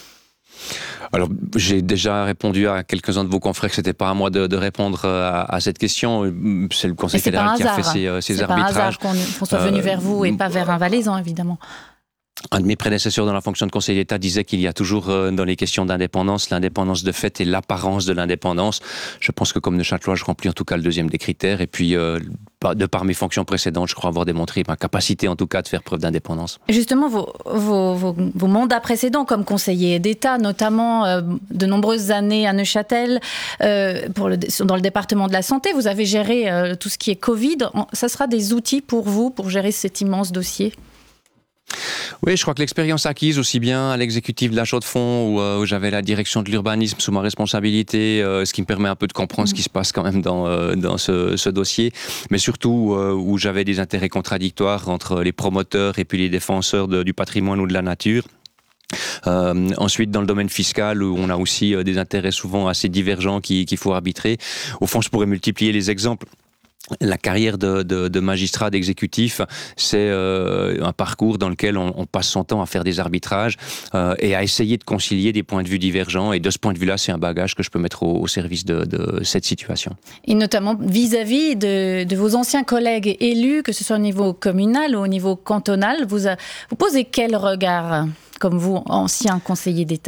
Alors, j'ai déjà répondu à quelques-uns de vos confrères que c'était pas à moi de, de répondre à, à cette question. C'est le Conseil fédéral qui a fait ces, ces c'est arbitrages. C'est pas un hasard qu'on, qu'on soit venu euh, vers vous et pas vers un valaisan, évidemment. Un de mes prédécesseurs dans la fonction de conseiller d'État disait qu'il y a toujours euh, dans les questions d'indépendance, l'indépendance de fait et l'apparence de l'indépendance. Je pense que comme Neuchâtelois, je remplis en tout cas le deuxième des critères. Et puis, euh, de par mes fonctions précédentes, je crois avoir démontré ma capacité en tout cas de faire preuve d'indépendance. Justement, vos, vos, vos, vos mandats précédents comme conseiller d'État, notamment euh, de nombreuses années à Neuchâtel, euh, pour le, dans le département de la santé, vous avez géré euh, tout ce qui est Covid. Ça sera des outils pour vous pour gérer cet immense dossier ? Oui, je crois que l'expérience acquise aussi bien à l'exécutif de la Chaux-de-Fonds où, euh, où j'avais la direction de l'urbanisme sous ma responsabilité, euh, ce qui me permet un peu de comprendre mmh. ce qui se passe quand même dans, euh, dans ce, ce dossier, mais surtout euh, où j'avais des intérêts contradictoires entre les promoteurs et puis les défenseurs de, du patrimoine ou de la nature. Euh, ensuite, dans le domaine fiscal, où on a aussi euh, des intérêts souvent assez divergents qu'il, qu'il faut arbitrer. Au fond, je pourrais multiplier les exemples. La carrière de, de, de magistrat, d'exécutif, c'est euh, un parcours dans lequel on, on passe son temps à faire des arbitrages euh, et à essayer de concilier des points de vue divergents. Et de ce point de vue-là, c'est un bagage que je peux mettre au, au service de, de cette situation. Et notamment vis-à-vis de, de vos anciens collègues élus, que ce soit au niveau communal ou au niveau cantonal, vous, a, vous posez quel regard, comme vous, ancien conseiller d'État ?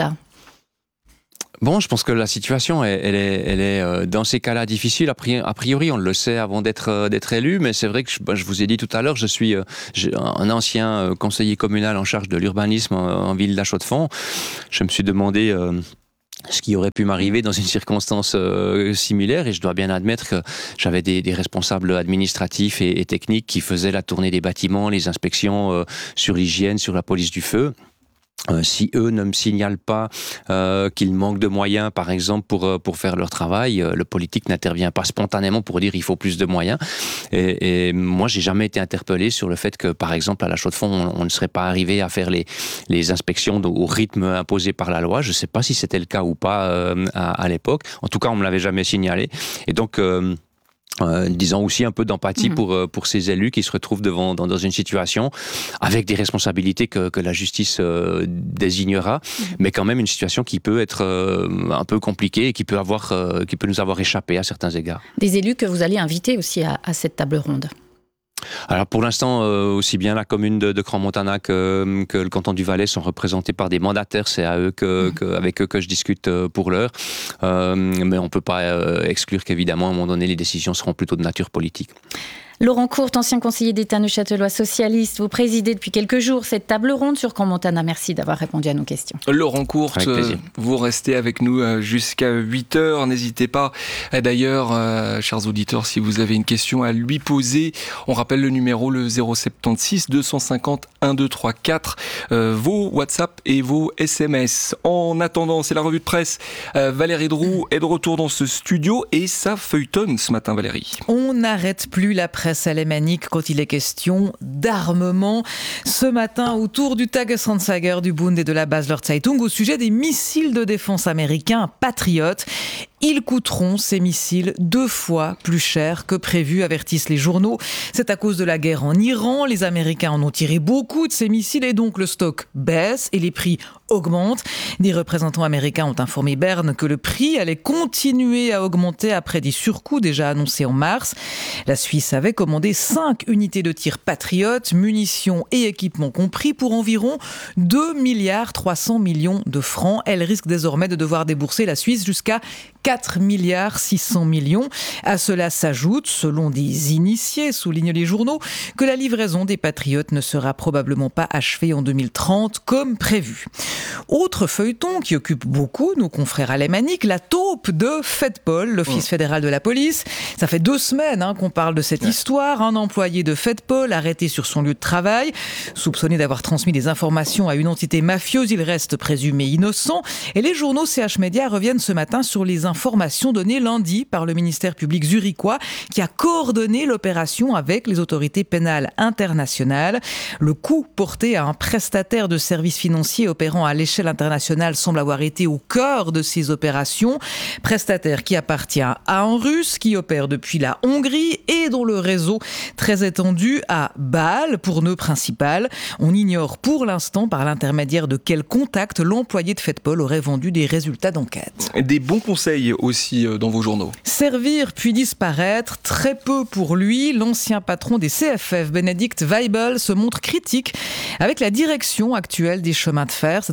Bon, je pense que la situation, elle, elle est, elle est euh, dans ces cas-là difficile. A priori, on le sait avant d'être euh, d'être élu, mais c'est vrai que je, bah, je vous ai dit tout à l'heure, je suis euh, un ancien euh, conseiller communal en charge de l'urbanisme en, en ville de la Chaux-de-Fonds. Je me suis demandé euh, ce qui aurait pu m'arriver dans une circonstance euh, similaire, et je dois bien admettre que j'avais des, des responsables administratifs et, et techniques qui faisaient la tournée des bâtiments, les inspections euh, sur l'hygiène, sur la police du feu. Euh, si eux ne me signalent pas euh, qu'ils manquent de moyens, par exemple, pour, pour faire leur travail, euh, le politique n'intervient pas spontanément pour dire il faut plus de moyens. Et, et moi, j'ai jamais été interpellé sur le fait que, par exemple, à la Chaux-de-Fonds, on, on ne serait pas arrivé à faire les, les inspections au rythme imposé par la loi. Je ne sais pas si c'était le cas ou pas euh, à, à l'époque. En tout cas, on me l'avait jamais signalé. Et donc... Euh, Euh, disons aussi un peu d'empathie mmh. pour pour ces élus qui se retrouvent devant dans, dans une situation avec des responsabilités que, que la justice euh, désignera, mmh. mais quand même une situation qui peut être euh, un peu compliquée et qui peut avoir euh, qui peut nous avoir échappé à certains égards. Des élus que vous allez inviter aussi à, à cette table ronde. Alors pour l'instant, euh, aussi bien la commune de, de Crans-Montanac que, que le canton du Valais sont représentés par des mandataires. C'est à eux que, mmh. que, avec eux que je discute pour l'heure. Euh, mais on ne peut pas euh, exclure qu'évidemment, à un moment donné, les décisions seront plutôt de nature politique. Laurent Courte, ancien conseiller d'État neuchâtelois socialiste, vous présidez depuis quelques jours cette table ronde sur Crans-Montanac. Merci d'avoir répondu à nos questions. Laurent Courte, vous restez avec nous jusqu'à huit heures. N'hésitez pas. D'ailleurs, euh, chers auditeurs, si vous avez une question à lui poser, on rappelle le numéro, le zéro sept six deux cent cinquante un deux trois quatre, euh, vos WhatsApp et vos S M S. En attendant, c'est la revue de presse. Euh, Valérie Droux est de retour dans ce studio et ça feuilletonne ce matin, Valérie. On n'arrête plus la presse alémanique quand il est question d'armement. Ce matin, autour du Tagesanzeiger, du Bund et de la Basler Zeitung, au sujet des missiles de défense américains Patriot. Ils coûteront, ces missiles, deux fois plus cher que prévu, avertissent les journaux. C'est à cause de la guerre en Iran. Les Américains en ont tiré beaucoup de ces missiles et donc le stock baisse et les prix augmentent. Des représentants américains ont informé Berne que le prix allait continuer à augmenter après des surcoûts déjà annoncés en mars. La Suisse avait commandé cinq unités de tir Patriot, munitions et équipements compris, pour environ deux milliards trois cents millions de francs. Elle risque désormais de devoir débourser, la Suisse, jusqu'à quatre milliards six cents millions. À cela s'ajoute, selon des initiés, soulignent les journaux, que la livraison des Patriotes ne sera probablement pas achevée en deux mille trente comme prévu. Autre feuilleton qui occupe beaucoup nos confrères alémaniques, la taupe de Fedpol, l'Office fédéral de la police. Ça fait deux semaines hein, qu'on parle de cette ouais. histoire. Un employé de Fedpol arrêté sur son lieu de travail, soupçonné d'avoir transmis des informations à une entité mafieuse. Il reste présumé innocent. Et les journaux C H Média reviennent ce matin sur les informations données lundi par le ministère public zurichois qui a coordonné l'opération avec les autorités pénales internationales. Le coup porté à un prestataire de services financiers opérant à l'échelle internationale semble avoir été au cœur de ces opérations. Prestataire qui appartient à un Russe qui opère depuis la Hongrie et dont le réseau très étendu à Bâle pour nœud principal. On ignore pour l'instant par l'intermédiaire de quel contact l'employé de Fedpol aurait vendu des résultats d'enquête. Des bons conseils aussi dans vos journaux. Servir puis disparaître, très peu pour lui. L'ancien patron des C F F, Bénédicte Weibel, se montre critique avec la direction actuelle des chemins de fer. C'est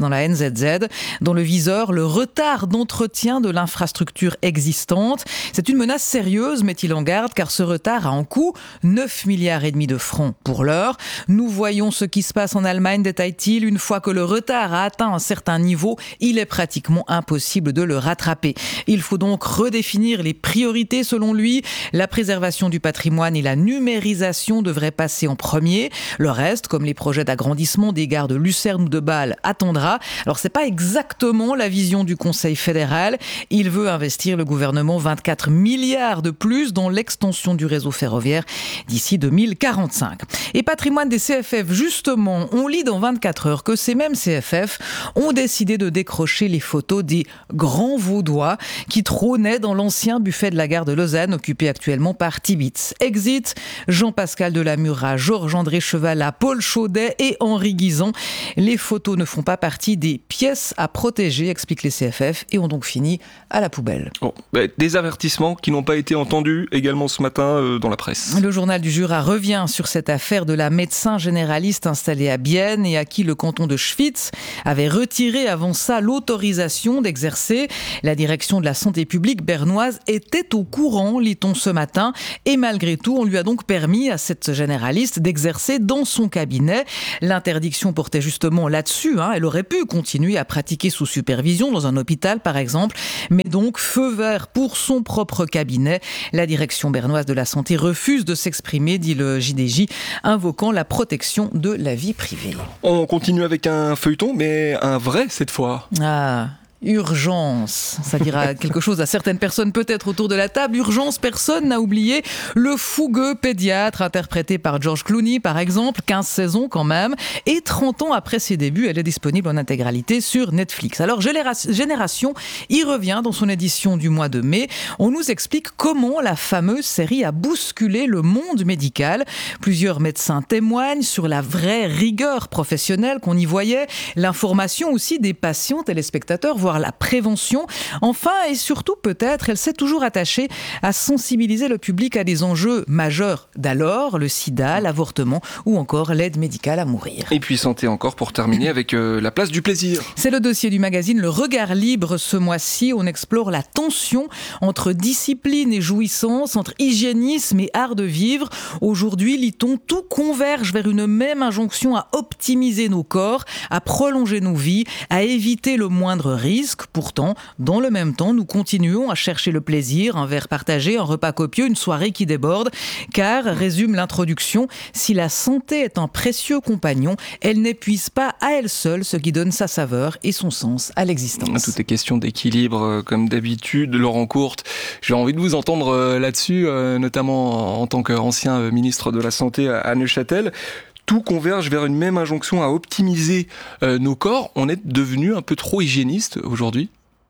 dans la N Z Z. Dans le viseur, le retard d'entretien de l'infrastructure existante. C'est une menace sérieuse, met-il en garde, car ce retard a en coût neuf milliards et demi de francs pour l'heure. Nous voyons ce qui se passe en Allemagne, détaille-t-il. Une fois que le retard a atteint un certain niveau, il est pratiquement impossible de le rattraper. Il faut donc redéfinir les priorités selon lui. La préservation du patrimoine et la numérisation devraient passer en premier. Le reste, comme les projets d'agrandissement des gares de Lucerne ou de Bâle, attendra. Alors c'est pas exactement la vision du Conseil fédéral. Il veut investir, le gouvernement, vingt-quatre milliards de plus dans l'extension du réseau ferroviaire d'ici deux mille quarante-cinq. Et patrimoine des C F F, justement, on lit dans vingt-quatre heures que ces mêmes C F F ont décidé de décrocher les photos des grands vaudois qui trônaient dans l'ancien buffet de la gare de Lausanne, occupé actuellement par Tibitz. Exit Jean-Pascal Delamura, Georges-André Chevalat, Paul Chaudet et Henri Guisan. Les photos ne font pas partie des pièces à protéger, expliquent les C F F, et ont donc fini à la poubelle. Oh, bah, des avertissements qui n'ont pas été entendus également ce matin euh, dans la presse. Le journal du Jura revient sur cette affaire de la médecin généraliste installée à Bienne et à qui le canton de Schwytz avait retiré avant ça l'autorisation d'exercer. La direction de la santé publique bernoise était au courant, lit-on ce matin, et malgré tout, on lui a donc permis à cette généraliste d'exercer dans son cabinet. L'interdiction portait justement là-dessus, hein. Elle aurait pu continuer à pratiquer sous supervision dans un hôpital par exemple, mais donc feu vert pour son propre cabinet. La direction bernoise de la santé refuse de s'exprimer, dit le J D J, invoquant la protection de la vie privée. On continue avec un feuilleton, mais un vrai cette fois. Ah... Urgence, ça dira quelque chose à certaines personnes peut-être autour de la table. Urgence, personne n'a oublié le fougueux pédiatre interprété par George Clooney par exemple, quinze saisons quand même, et trente ans après ses débuts, elle est disponible en intégralité sur Netflix. Alors Génération y revient dans son édition du mois de mai. On nous explique comment la fameuse série a bousculé le monde médical. Plusieurs médecins témoignent sur la vraie rigueur professionnelle qu'on y voyait, l'information aussi des patients téléspectateurs, voire la prévention. Enfin et surtout peut-être, elle s'est toujours attachée à sensibiliser le public à des enjeux majeurs d'alors, le sida, l'avortement ou encore l'aide médicale à mourir. Et puis santé encore pour terminer avec euh, la place du plaisir. C'est le dossier du magazine Le Regard Libre ce mois-ci. On explore la tension entre discipline et jouissance, entre hygiénisme et art de vivre. Aujourd'hui, lit-on, tout converge vers une même injonction à optimiser nos corps, à prolonger nos vies, à éviter le moindre risque. Pourtant, dans le même temps, nous continuons à chercher le plaisir, un verre partagé, un repas copieux, une soirée qui déborde. Car, résume l'introduction, si la santé est un précieux compagnon, elle n'épuise pas à elle seule ce qui donne sa saveur et son sens à l'existence. Tout est question d'équilibre, comme d'habitude. Laurent Courte, j'ai envie de vous entendre là-dessus, notamment en tant qu'ancien ministre de la Santé à Neuchâtel. Tout converge vers une même injonction à optimiser euh, nos corps. On est devenu un peu trop hygiéniste aujourd'hui ?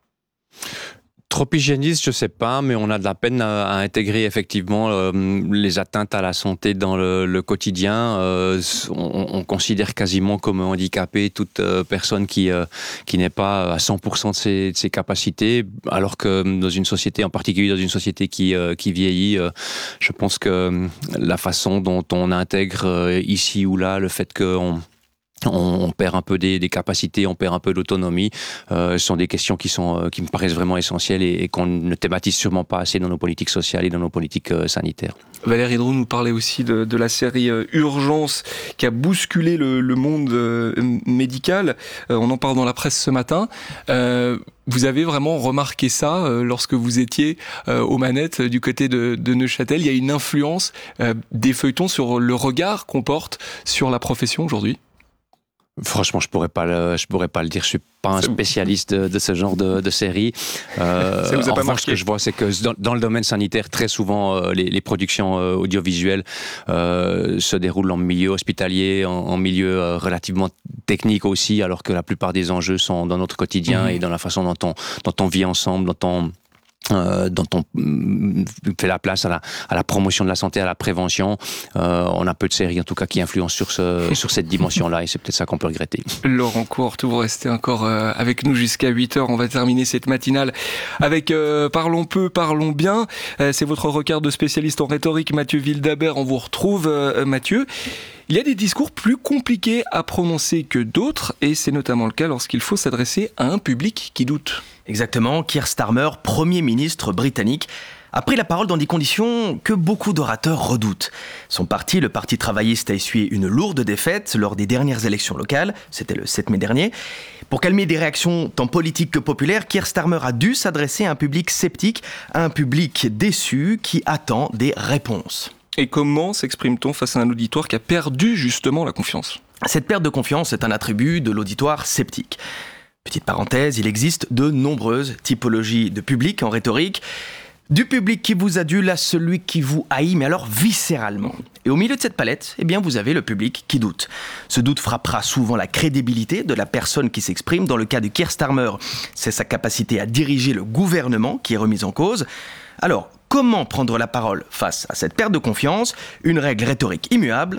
Trop hygiéniste, je sais pas, mais on a de la peine à, à intégrer effectivement euh, les atteintes à la santé dans le, le quotidien. Euh, on, on considère quasiment comme handicapé toute euh, personne qui euh, qui n'est pas à cent pour cent de ses, de ses capacités, alors que dans une société, en particulier dans une société qui euh, qui vieillit, euh, je pense que la façon dont on intègre euh, ici ou là le fait qu'on On, on perd un peu des, des capacités, on perd un peu d'autonomie. Euh, ce sont des questions qui sont, euh, qui me paraissent vraiment essentielles et, et qu'on ne thématise sûrement pas assez dans nos politiques sociales et dans nos politiques euh, sanitaires. Valérie Drou nous parlait aussi de, de la série euh, Urgence qui a bousculé le, le monde euh, médical. Euh, on en parle dans la presse ce matin. Euh, vous avez vraiment remarqué ça euh, lorsque vous étiez euh, aux manettes du côté de, de Neuchâtel. Il y a une influence euh, des feuilletons sur le regard qu'on porte sur la profession aujourd'hui ? Franchement, je pourrais pas le, je pourrais pas le dire. Je suis pas un spécialiste de, de ce genre de, de série. Euh, ça vous a en pas revanche, marqué. ce que je vois, c'est que dans, dans le domaine sanitaire, très souvent, euh, les, les productions euh, audiovisuelles euh, se déroulent en milieu hospitalier, en, en milieu euh, relativement technique aussi, alors que la plupart des enjeux sont dans notre quotidien mmh. et dans la façon dont on, dont on vit ensemble, dont on Euh, dont on fait la place à la, à la promotion de la santé, à la prévention. Euh, on a peu de séries en tout cas qui influencent sur, ce, sur cette dimension-là et c'est peut-être ça qu'on peut regretter. Laurent Courte, vous restez encore euh, avec nous jusqu'à huit heures. On va terminer cette matinale avec euh, Parlons peu, parlons bien. Euh, c'est votre regard de spécialiste en rhétorique, Mathieu Wildhaber. On vous retrouve, euh, Mathieu. Il y a des discours plus compliqués à prononcer que d'autres, et c'est notamment le cas lorsqu'il faut s'adresser à un public qui doute. Exactement, Keir Starmer, Premier ministre britannique, a pris la parole dans des conditions que beaucoup d'orateurs redoutent. Son parti, le Parti travailliste, a essuyé une lourde défaite lors des dernières élections locales, c'était le sept mai dernier. Pour calmer des réactions tant politiques que populaires, Keir Starmer a dû s'adresser à un public sceptique, à un public déçu qui attend des réponses. Et comment s'exprime-t-on face à un auditoire qui a perdu justement la confiance ? Cette perte de confiance est un attribut de l'auditoire sceptique. Petite parenthèse, il existe de nombreuses typologies de public en rhétorique. Du public qui vous adule à celui qui vous haït, mais alors viscéralement. Et au milieu de cette palette, eh bien, vous avez le public qui doute. Ce doute frappera souvent la crédibilité de la personne qui s'exprime. Dans le cas de Keir Starmer, c'est sa capacité à diriger le gouvernement qui est remise en cause. Alors, comment prendre la parole face à cette perte de confiance ? Une règle rhétorique immuable,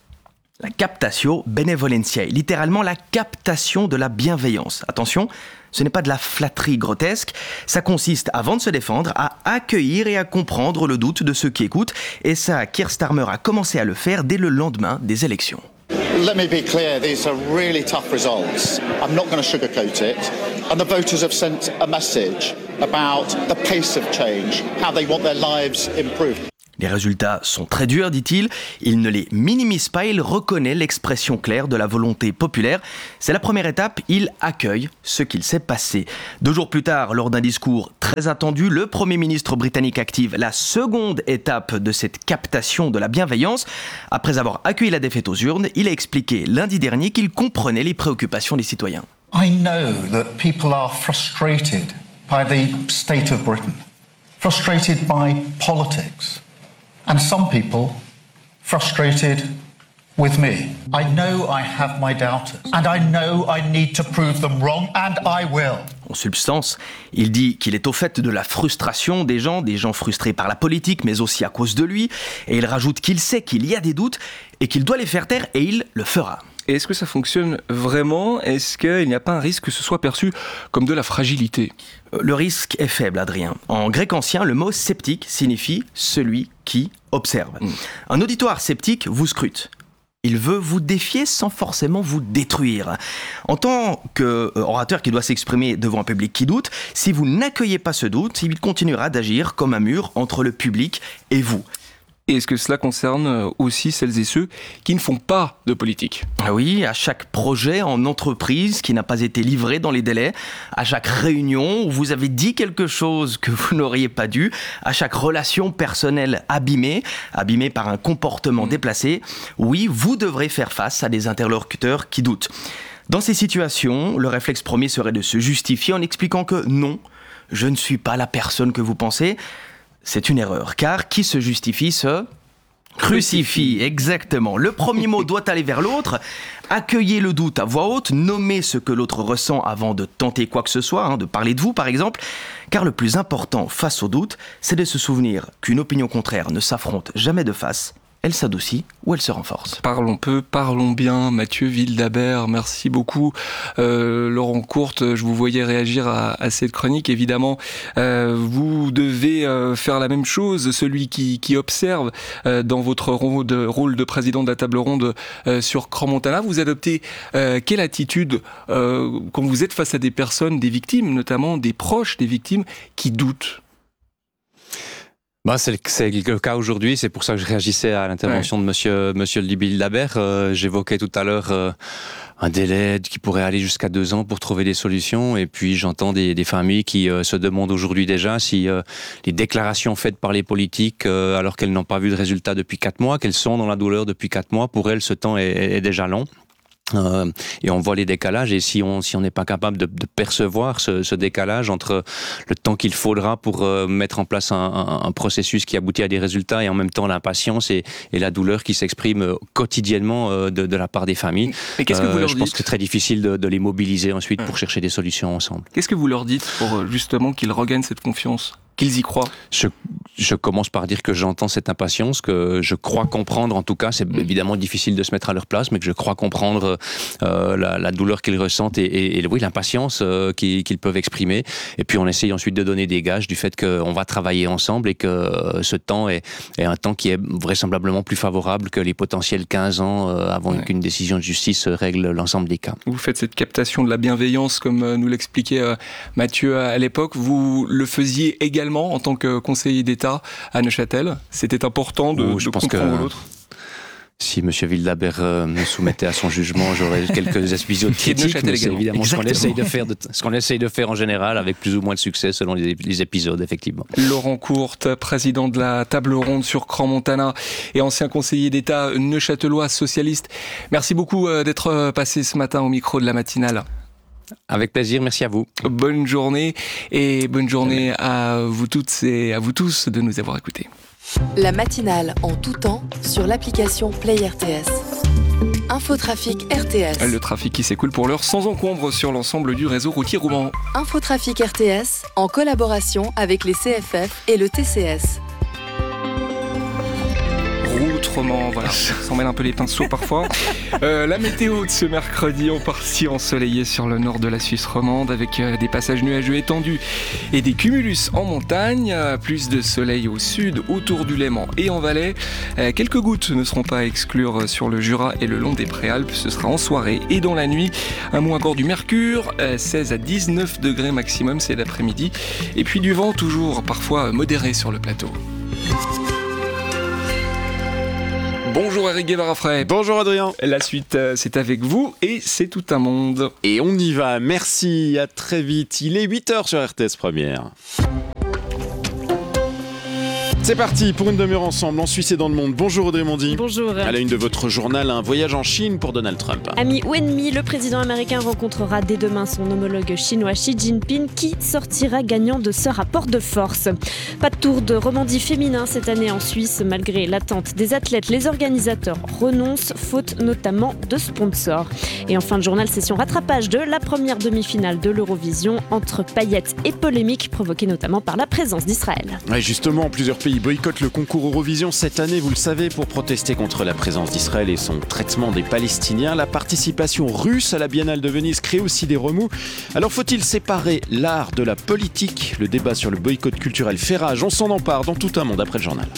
la captatio benevolentiae, littéralement la captation de la bienveillance. Attention, ce n'est pas de la flatterie grotesque, ça consiste, avant de se défendre, à accueillir et à comprendre le doute de ceux qui écoutent, et ça, Keir Starmer a commencé à le faire dès le lendemain des élections. Let me be clear, these are really tough results. I'm not going to sugarcoat it. And the voters have sent a message about the pace of change, how they want their lives improved. Les résultats sont très durs, dit-il. Il ne les minimise pas, il reconnaît l'expression claire de la volonté populaire. C'est la première étape, il accueille ce qu'il s'est passé. Deux jours plus tard, lors d'un discours très attendu, le Premier ministre britannique active la seconde étape de cette captation de la bienveillance. Après avoir accueilli la défaite aux urnes, il a expliqué lundi dernier qu'il comprenait les préoccupations des citoyens. I know that people are frustrated by the state of Britain, frustrated by politics. And some people frustrated with me. I know I have my doubters, and I know I need to prove them wrong, and I will. En substance, il dit qu'il est au fait de la frustration des gens, des gens frustrés par la politique, mais aussi à cause de lui, et il rajoute qu'il sait qu'il y a des doutes, et qu'il doit les faire taire, et il le fera. Et est-ce que ça fonctionne vraiment ? Est-ce qu'il n'y a pas un risque que ce soit perçu comme de la fragilité ? Le risque est faible, Adrien. En grec ancien, le mot sceptique signifie celui qui observe. Mmh. Un auditoire sceptique vous scrute. Il veut vous défier sans forcément vous détruire. En tant qu'orateur qui doit s'exprimer devant un public qui doute, si vous n'accueillez pas ce doute, il continuera d'agir comme un mur entre le public et vous. Et est-ce que cela concerne aussi celles et ceux qui ne font pas de politique ? Ah oui, à chaque projet en entreprise qui n'a pas été livré dans les délais, à chaque réunion où vous avez dit quelque chose que vous n'auriez pas dû, à chaque relation personnelle abîmée, abîmée par un comportement déplacé, oui, vous devrez faire face à des interlocuteurs qui doutent. Dans ces situations, le réflexe premier serait de se justifier en expliquant que non, je ne suis pas la personne que vous pensez. C'est une erreur, car qui se justifie se crucifie. Exactement. Le premier mot doit aller vers l'autre. Accueillez le doute à voix haute, nommez ce que l'autre ressent avant de tenter quoi que ce soit, hein, de parler de vous par exemple. Car le plus important face au doute, c'est de se souvenir qu'une opinion contraire ne s'affronte jamais de face. Elle s'adoucit ou elle se renforce. Parlons peu, parlons bien. Mathieu Wildhaber, merci beaucoup. Euh, Laurent Courte, je vous voyais réagir à, à cette chronique. Évidemment, euh, vous devez euh, faire la même chose. Celui qui, qui observe euh, dans votre rôle de, rôle de président de la table ronde euh, sur Crans-Montana, vous adoptez euh, quelle attitude euh, quand vous êtes face à des personnes, des victimes, notamment des proches des victimes, qui doutent ? Bah, c'est, le, c'est le cas aujourd'hui, c'est pour ça que je réagissais à l'intervention ouais. de monsieur, monsieur Wildhaber. Euh, j'évoquais tout à l'heure euh, un délai qui pourrait aller jusqu'à deux ans pour trouver des solutions. Et puis j'entends des, des familles qui euh, se demandent aujourd'hui déjà si euh, les déclarations faites par les politiques, euh, alors qu'elles n'ont pas vu de résultat depuis quatre mois, qu'elles sont dans la douleur depuis quatre mois, pour elles ce temps est, est déjà long. Euh, et on voit les décalages, et si on si on n'est pas capable de, de percevoir ce, ce décalage entre le temps qu'il faudra pour euh, mettre en place un, un, un processus qui aboutit à des résultats, et en même temps l'impatience et, et la douleur qui s'exprime quotidiennement euh, de, de la part des familles. Mais qu'est-ce que vous leur euh, je dites ? pense que c'est très difficile de, de les mobiliser ensuite ouais. pour chercher des solutions ensemble. Qu'est-ce que vous leur dites pour justement qu'ils regagnent cette confiance ? Qu'ils y croient ? Je, je commence par dire que j'entends cette impatience, que je crois comprendre, en tout cas, c'est évidemment difficile de se mettre à leur place, mais que je crois comprendre euh, la, la douleur qu'ils ressentent et, et, et oui, l'impatience euh, qu'ils, qu'ils peuvent exprimer. Et puis on essaye ensuite de donner des gages du fait qu'on va travailler ensemble et que euh, ce temps est, est un temps qui est vraisemblablement plus favorable que les potentiels quinze ans euh, avant ouais. qu'une décision de justice règle l'ensemble des cas. Vous faites cette captation de la bienveillance, comme euh, nous l'expliquait euh, Mathieu à, à l'époque. Vous le faisiez également en tant que conseiller d'État à Neuchâtel. C'était important de, oh, je de pense comprendre que... l'autre. Si M. Wildhaber euh, me soumettait à son jugement, j'aurais quelques épisodes critiques, mais c'est évidemment ce qu'on, essaye de faire de, ce qu'on essaye de faire en général, avec plus ou moins de succès selon les, les épisodes, effectivement. Laurent Courte, président de la table ronde sur Crans-Montana et ancien conseiller d'État neuchâtelois socialiste. Merci beaucoup d'être passé ce matin au micro de la matinale. Avec plaisir, merci à vous. Bonne journée et bonne journée à vous toutes et à vous tous de nous avoir écoutés. La matinale en tout temps sur l'application Play R T S. Infotrafic R T S. Le trafic qui s'écoule pour l'heure sans encombre sur l'ensemble du réseau routier roumain. Infotrafic R T S en collaboration avec les C F F et le T C S. Route, roman, voilà, on s'en mêle un peu les pinceaux parfois. Euh, la météo de ce mercredi en partie ensoleillée sur le nord de la Suisse romande avec euh, des passages nuageux étendus et des cumulus en montagne, euh, plus de soleil au sud, autour du Léman et en Valais. Euh, quelques gouttes ne seront pas à exclure sur le Jura et le long des Préalpes, ce sera en soirée et dans la nuit. Un mot encore du mercure, euh, seize à dix-neuf degrés maximum, c'est l'après-midi. Et puis du vent toujours parfois modéré sur le plateau. Bonjour Eric Guevara-Frey. Bonjour Adrien. La suite, c'est avec vous et c'est tout un monde. Et on y va, merci, à très vite. Il est huit heures sur R T S Première. C'est parti pour une demi-heure ensemble en Suisse et dans le monde. Bonjour Audrey Mondy. Bonjour. À la une de votre journal, un voyage en Chine pour Donald Trump. Ami ou ennemi, le président américain rencontrera dès demain son homologue chinois Xi Jinping qui sortira gagnant de ce rapport de force. Pas de tour de Romandie féminin cette année en Suisse. Malgré l'attente des athlètes, les organisateurs renoncent, faute notamment de sponsors. Et en fin de journal, session rattrapage de la première demi-finale de l'Eurovision entre paillettes et polémiques provoquées notamment par la présence d'Israël. Ouais, justement, plusieurs pays boycottent le concours Eurovision cette année, vous le savez, pour protester contre la présence d'Israël et son traitement des Palestiniens. La participation russe à la Biennale de Venise crée aussi des remous. Alors faut-il séparer l'art de la politique ? Le débat sur le boycott culturel fait rage. On s'en empare dans tout un monde après le journal.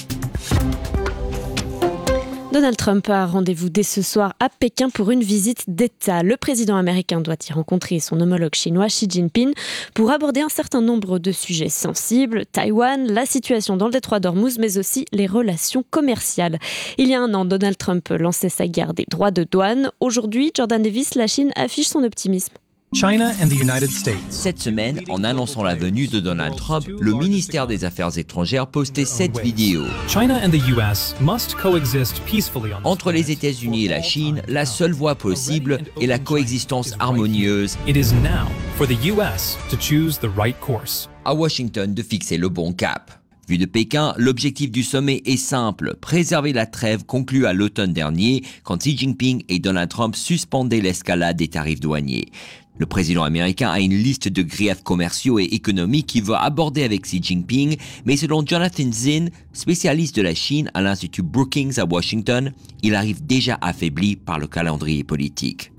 Donald Trump a rendez-vous dès ce soir à Pékin pour une visite d'État. Le président américain doit y rencontrer son homologue chinois Xi Jinping pour aborder un certain nombre de sujets sensibles, Taïwan, la situation dans le détroit d'Ormuz, mais aussi les relations commerciales. Il y a un an, Donald Trump lançait sa guerre des droits de douane. Aujourd'hui, Jordan Davis, la Chine affiche son optimisme. China and the United States. Cette semaine, en annonçant la venue de Donald Trump, le ministère des Affaires étrangères postait cette vidéo. China and the U S must coexist peacefully. Entre les États-Unis et la Chine, la seule voie possible est la coexistence harmonieuse. It is now for the U S to choose the right course. À Washington de fixer le bon cap. Vu de Pékin, l'objectif du sommet est simple, préserver la trêve conclue à l'automne dernier quand Xi Jinping et Donald Trump suspendaient l'escalade des tarifs douaniers. Le président américain a une liste de griefs commerciaux et économiques qu'il veut aborder avec Xi Jinping, mais selon Jonathan Zinn, spécialiste de la Chine à l'Institut Brookings à Washington, il arrive déjà affaibli par le calendrier politique.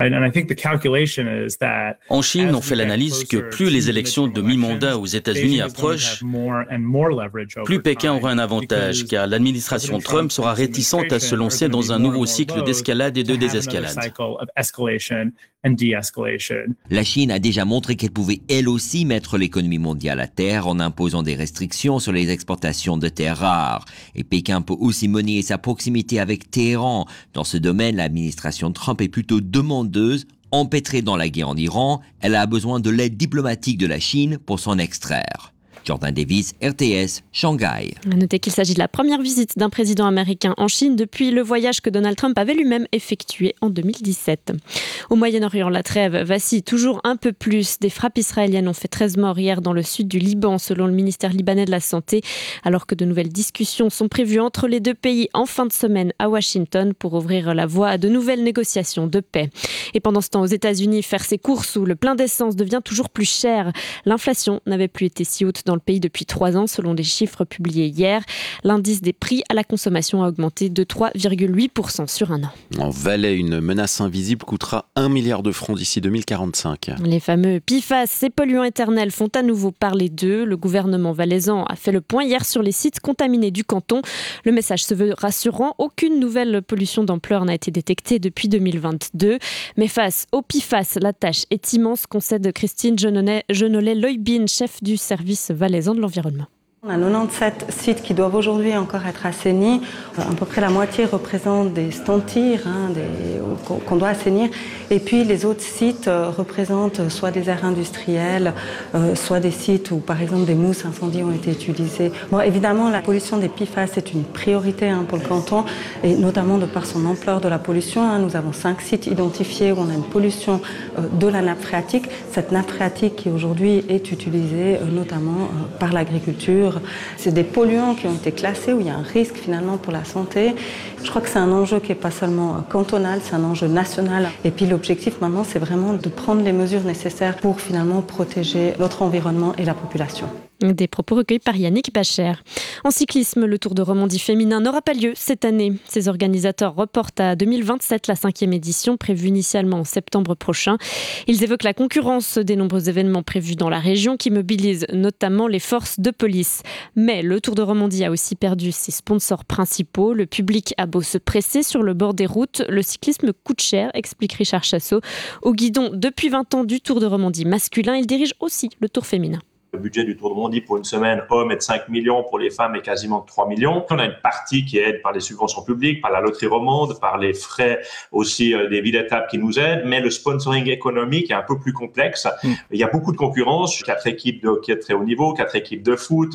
En Chine, on fait l'analyse que plus les élections de mi-mandat aux États-Unis approchent, plus Pékin aura un avantage, car l'administration Trump sera réticente à se lancer dans un nouveau cycle d'escalade et de désescalade. La Chine a déjà montré qu'elle pouvait elle aussi mettre l'économie mondiale à terre en imposant des restrictions sur les exportations de terres rares. Et Pékin peut aussi monnayer sa proximité avec Téhéran. Dans ce domaine, l'administration Trump est plutôt demandeuse. Empêtrée dans la guerre en Iran, elle a besoin de l'aide diplomatique de la Chine pour s'en extraire. Jordan Davis, R T S, Shanghai. À noter qu'il s'agit de la première visite d'un président américain en Chine depuis le voyage que Donald Trump avait lui-même effectué en deux mille dix-sept. Au Moyen-Orient, la trêve vacille toujours un peu plus. Des frappes israéliennes ont fait treize morts hier dans le sud du Liban, selon le ministère libanais de la Santé, alors que de nouvelles discussions sont prévues entre les deux pays en fin de semaine à Washington pour ouvrir la voie à de nouvelles négociations de paix. Et pendant ce temps, aux États-Unis, faire ses courses où le plein d'essence devient toujours plus cher. L'inflation n'avait plus été si haute dans dans le pays depuis trois ans, selon des chiffres publiés hier. L'indice des prix à la consommation a augmenté de trois virgule huit pour cent sur un an. En Valais, une menace invisible coûtera un milliard de francs d'ici deux mille quarante-cinq. Les fameux P F A S, ces polluants éternels, font à nouveau parler d'eux. Le gouvernement valaisan a fait le point hier sur les sites contaminés du canton. Le message se veut rassurant. Aucune nouvelle pollution d'ampleur n'a été détectée depuis deux mille vingt-deux. Mais face au P F A S, la tâche est immense, concède Christine Genollet-Leubin, chef du service valaisan de l'environnement. On a quatre-vingt-dix-sept sites qui doivent aujourd'hui encore être assainis. À peu près la moitié représentent des stentires hein, des, qu'on doit assainir. Et puis les autres sites euh, représentent soit des aires industrielles, euh, soit des sites où par exemple des mousses incendies ont été utilisées. Bon, évidemment, la pollution des P F A S est une priorité hein, pour le canton, et notamment de par son ampleur de la pollution. Hein. Nous avons cinq sites identifiés où on a une pollution euh, de la nappe phréatique. Cette nappe phréatique qui aujourd'hui est utilisée euh, notamment euh, par l'agriculture. C'est des polluants qui ont été classés où il y a un risque finalement pour la santé. Je crois que c'est un enjeu qui n'est pas seulement cantonal, c'est un enjeu national. Et puis l'objectif maintenant, c'est vraiment de prendre les mesures nécessaires pour finalement protéger notre environnement et la population. Des propos recueillis par Yannick Bacher. En cyclisme, le Tour de Romandie féminin n'aura pas lieu cette année. Ses organisateurs reportent à deux mille vingt-sept la cinquième édition, prévue initialement en septembre prochain. Ils évoquent la concurrence des nombreux événements prévus dans la région qui mobilisent notamment les forces de police. Mais le Tour de Romandie a aussi perdu ses sponsors principaux. Le public a beau se presser sur le bord des routes, le cyclisme coûte cher, explique Richard Chassot. Au guidon depuis vingt ans du Tour de Romandie masculin, il dirige aussi le Tour féminin. Le budget du Tour de Romandie pour une semaine homme est de cinq millions, pour les femmes est quasiment de trois millions. On a une partie qui est aide par les subventions publiques, par la loterie romande, par les frais aussi des villes étapes qui nous aident, mais le sponsoring économique est un peu plus complexe. Mmh. Il y a beaucoup de concurrence, quatre équipes de hockey de très haut niveau, quatre équipes de foot,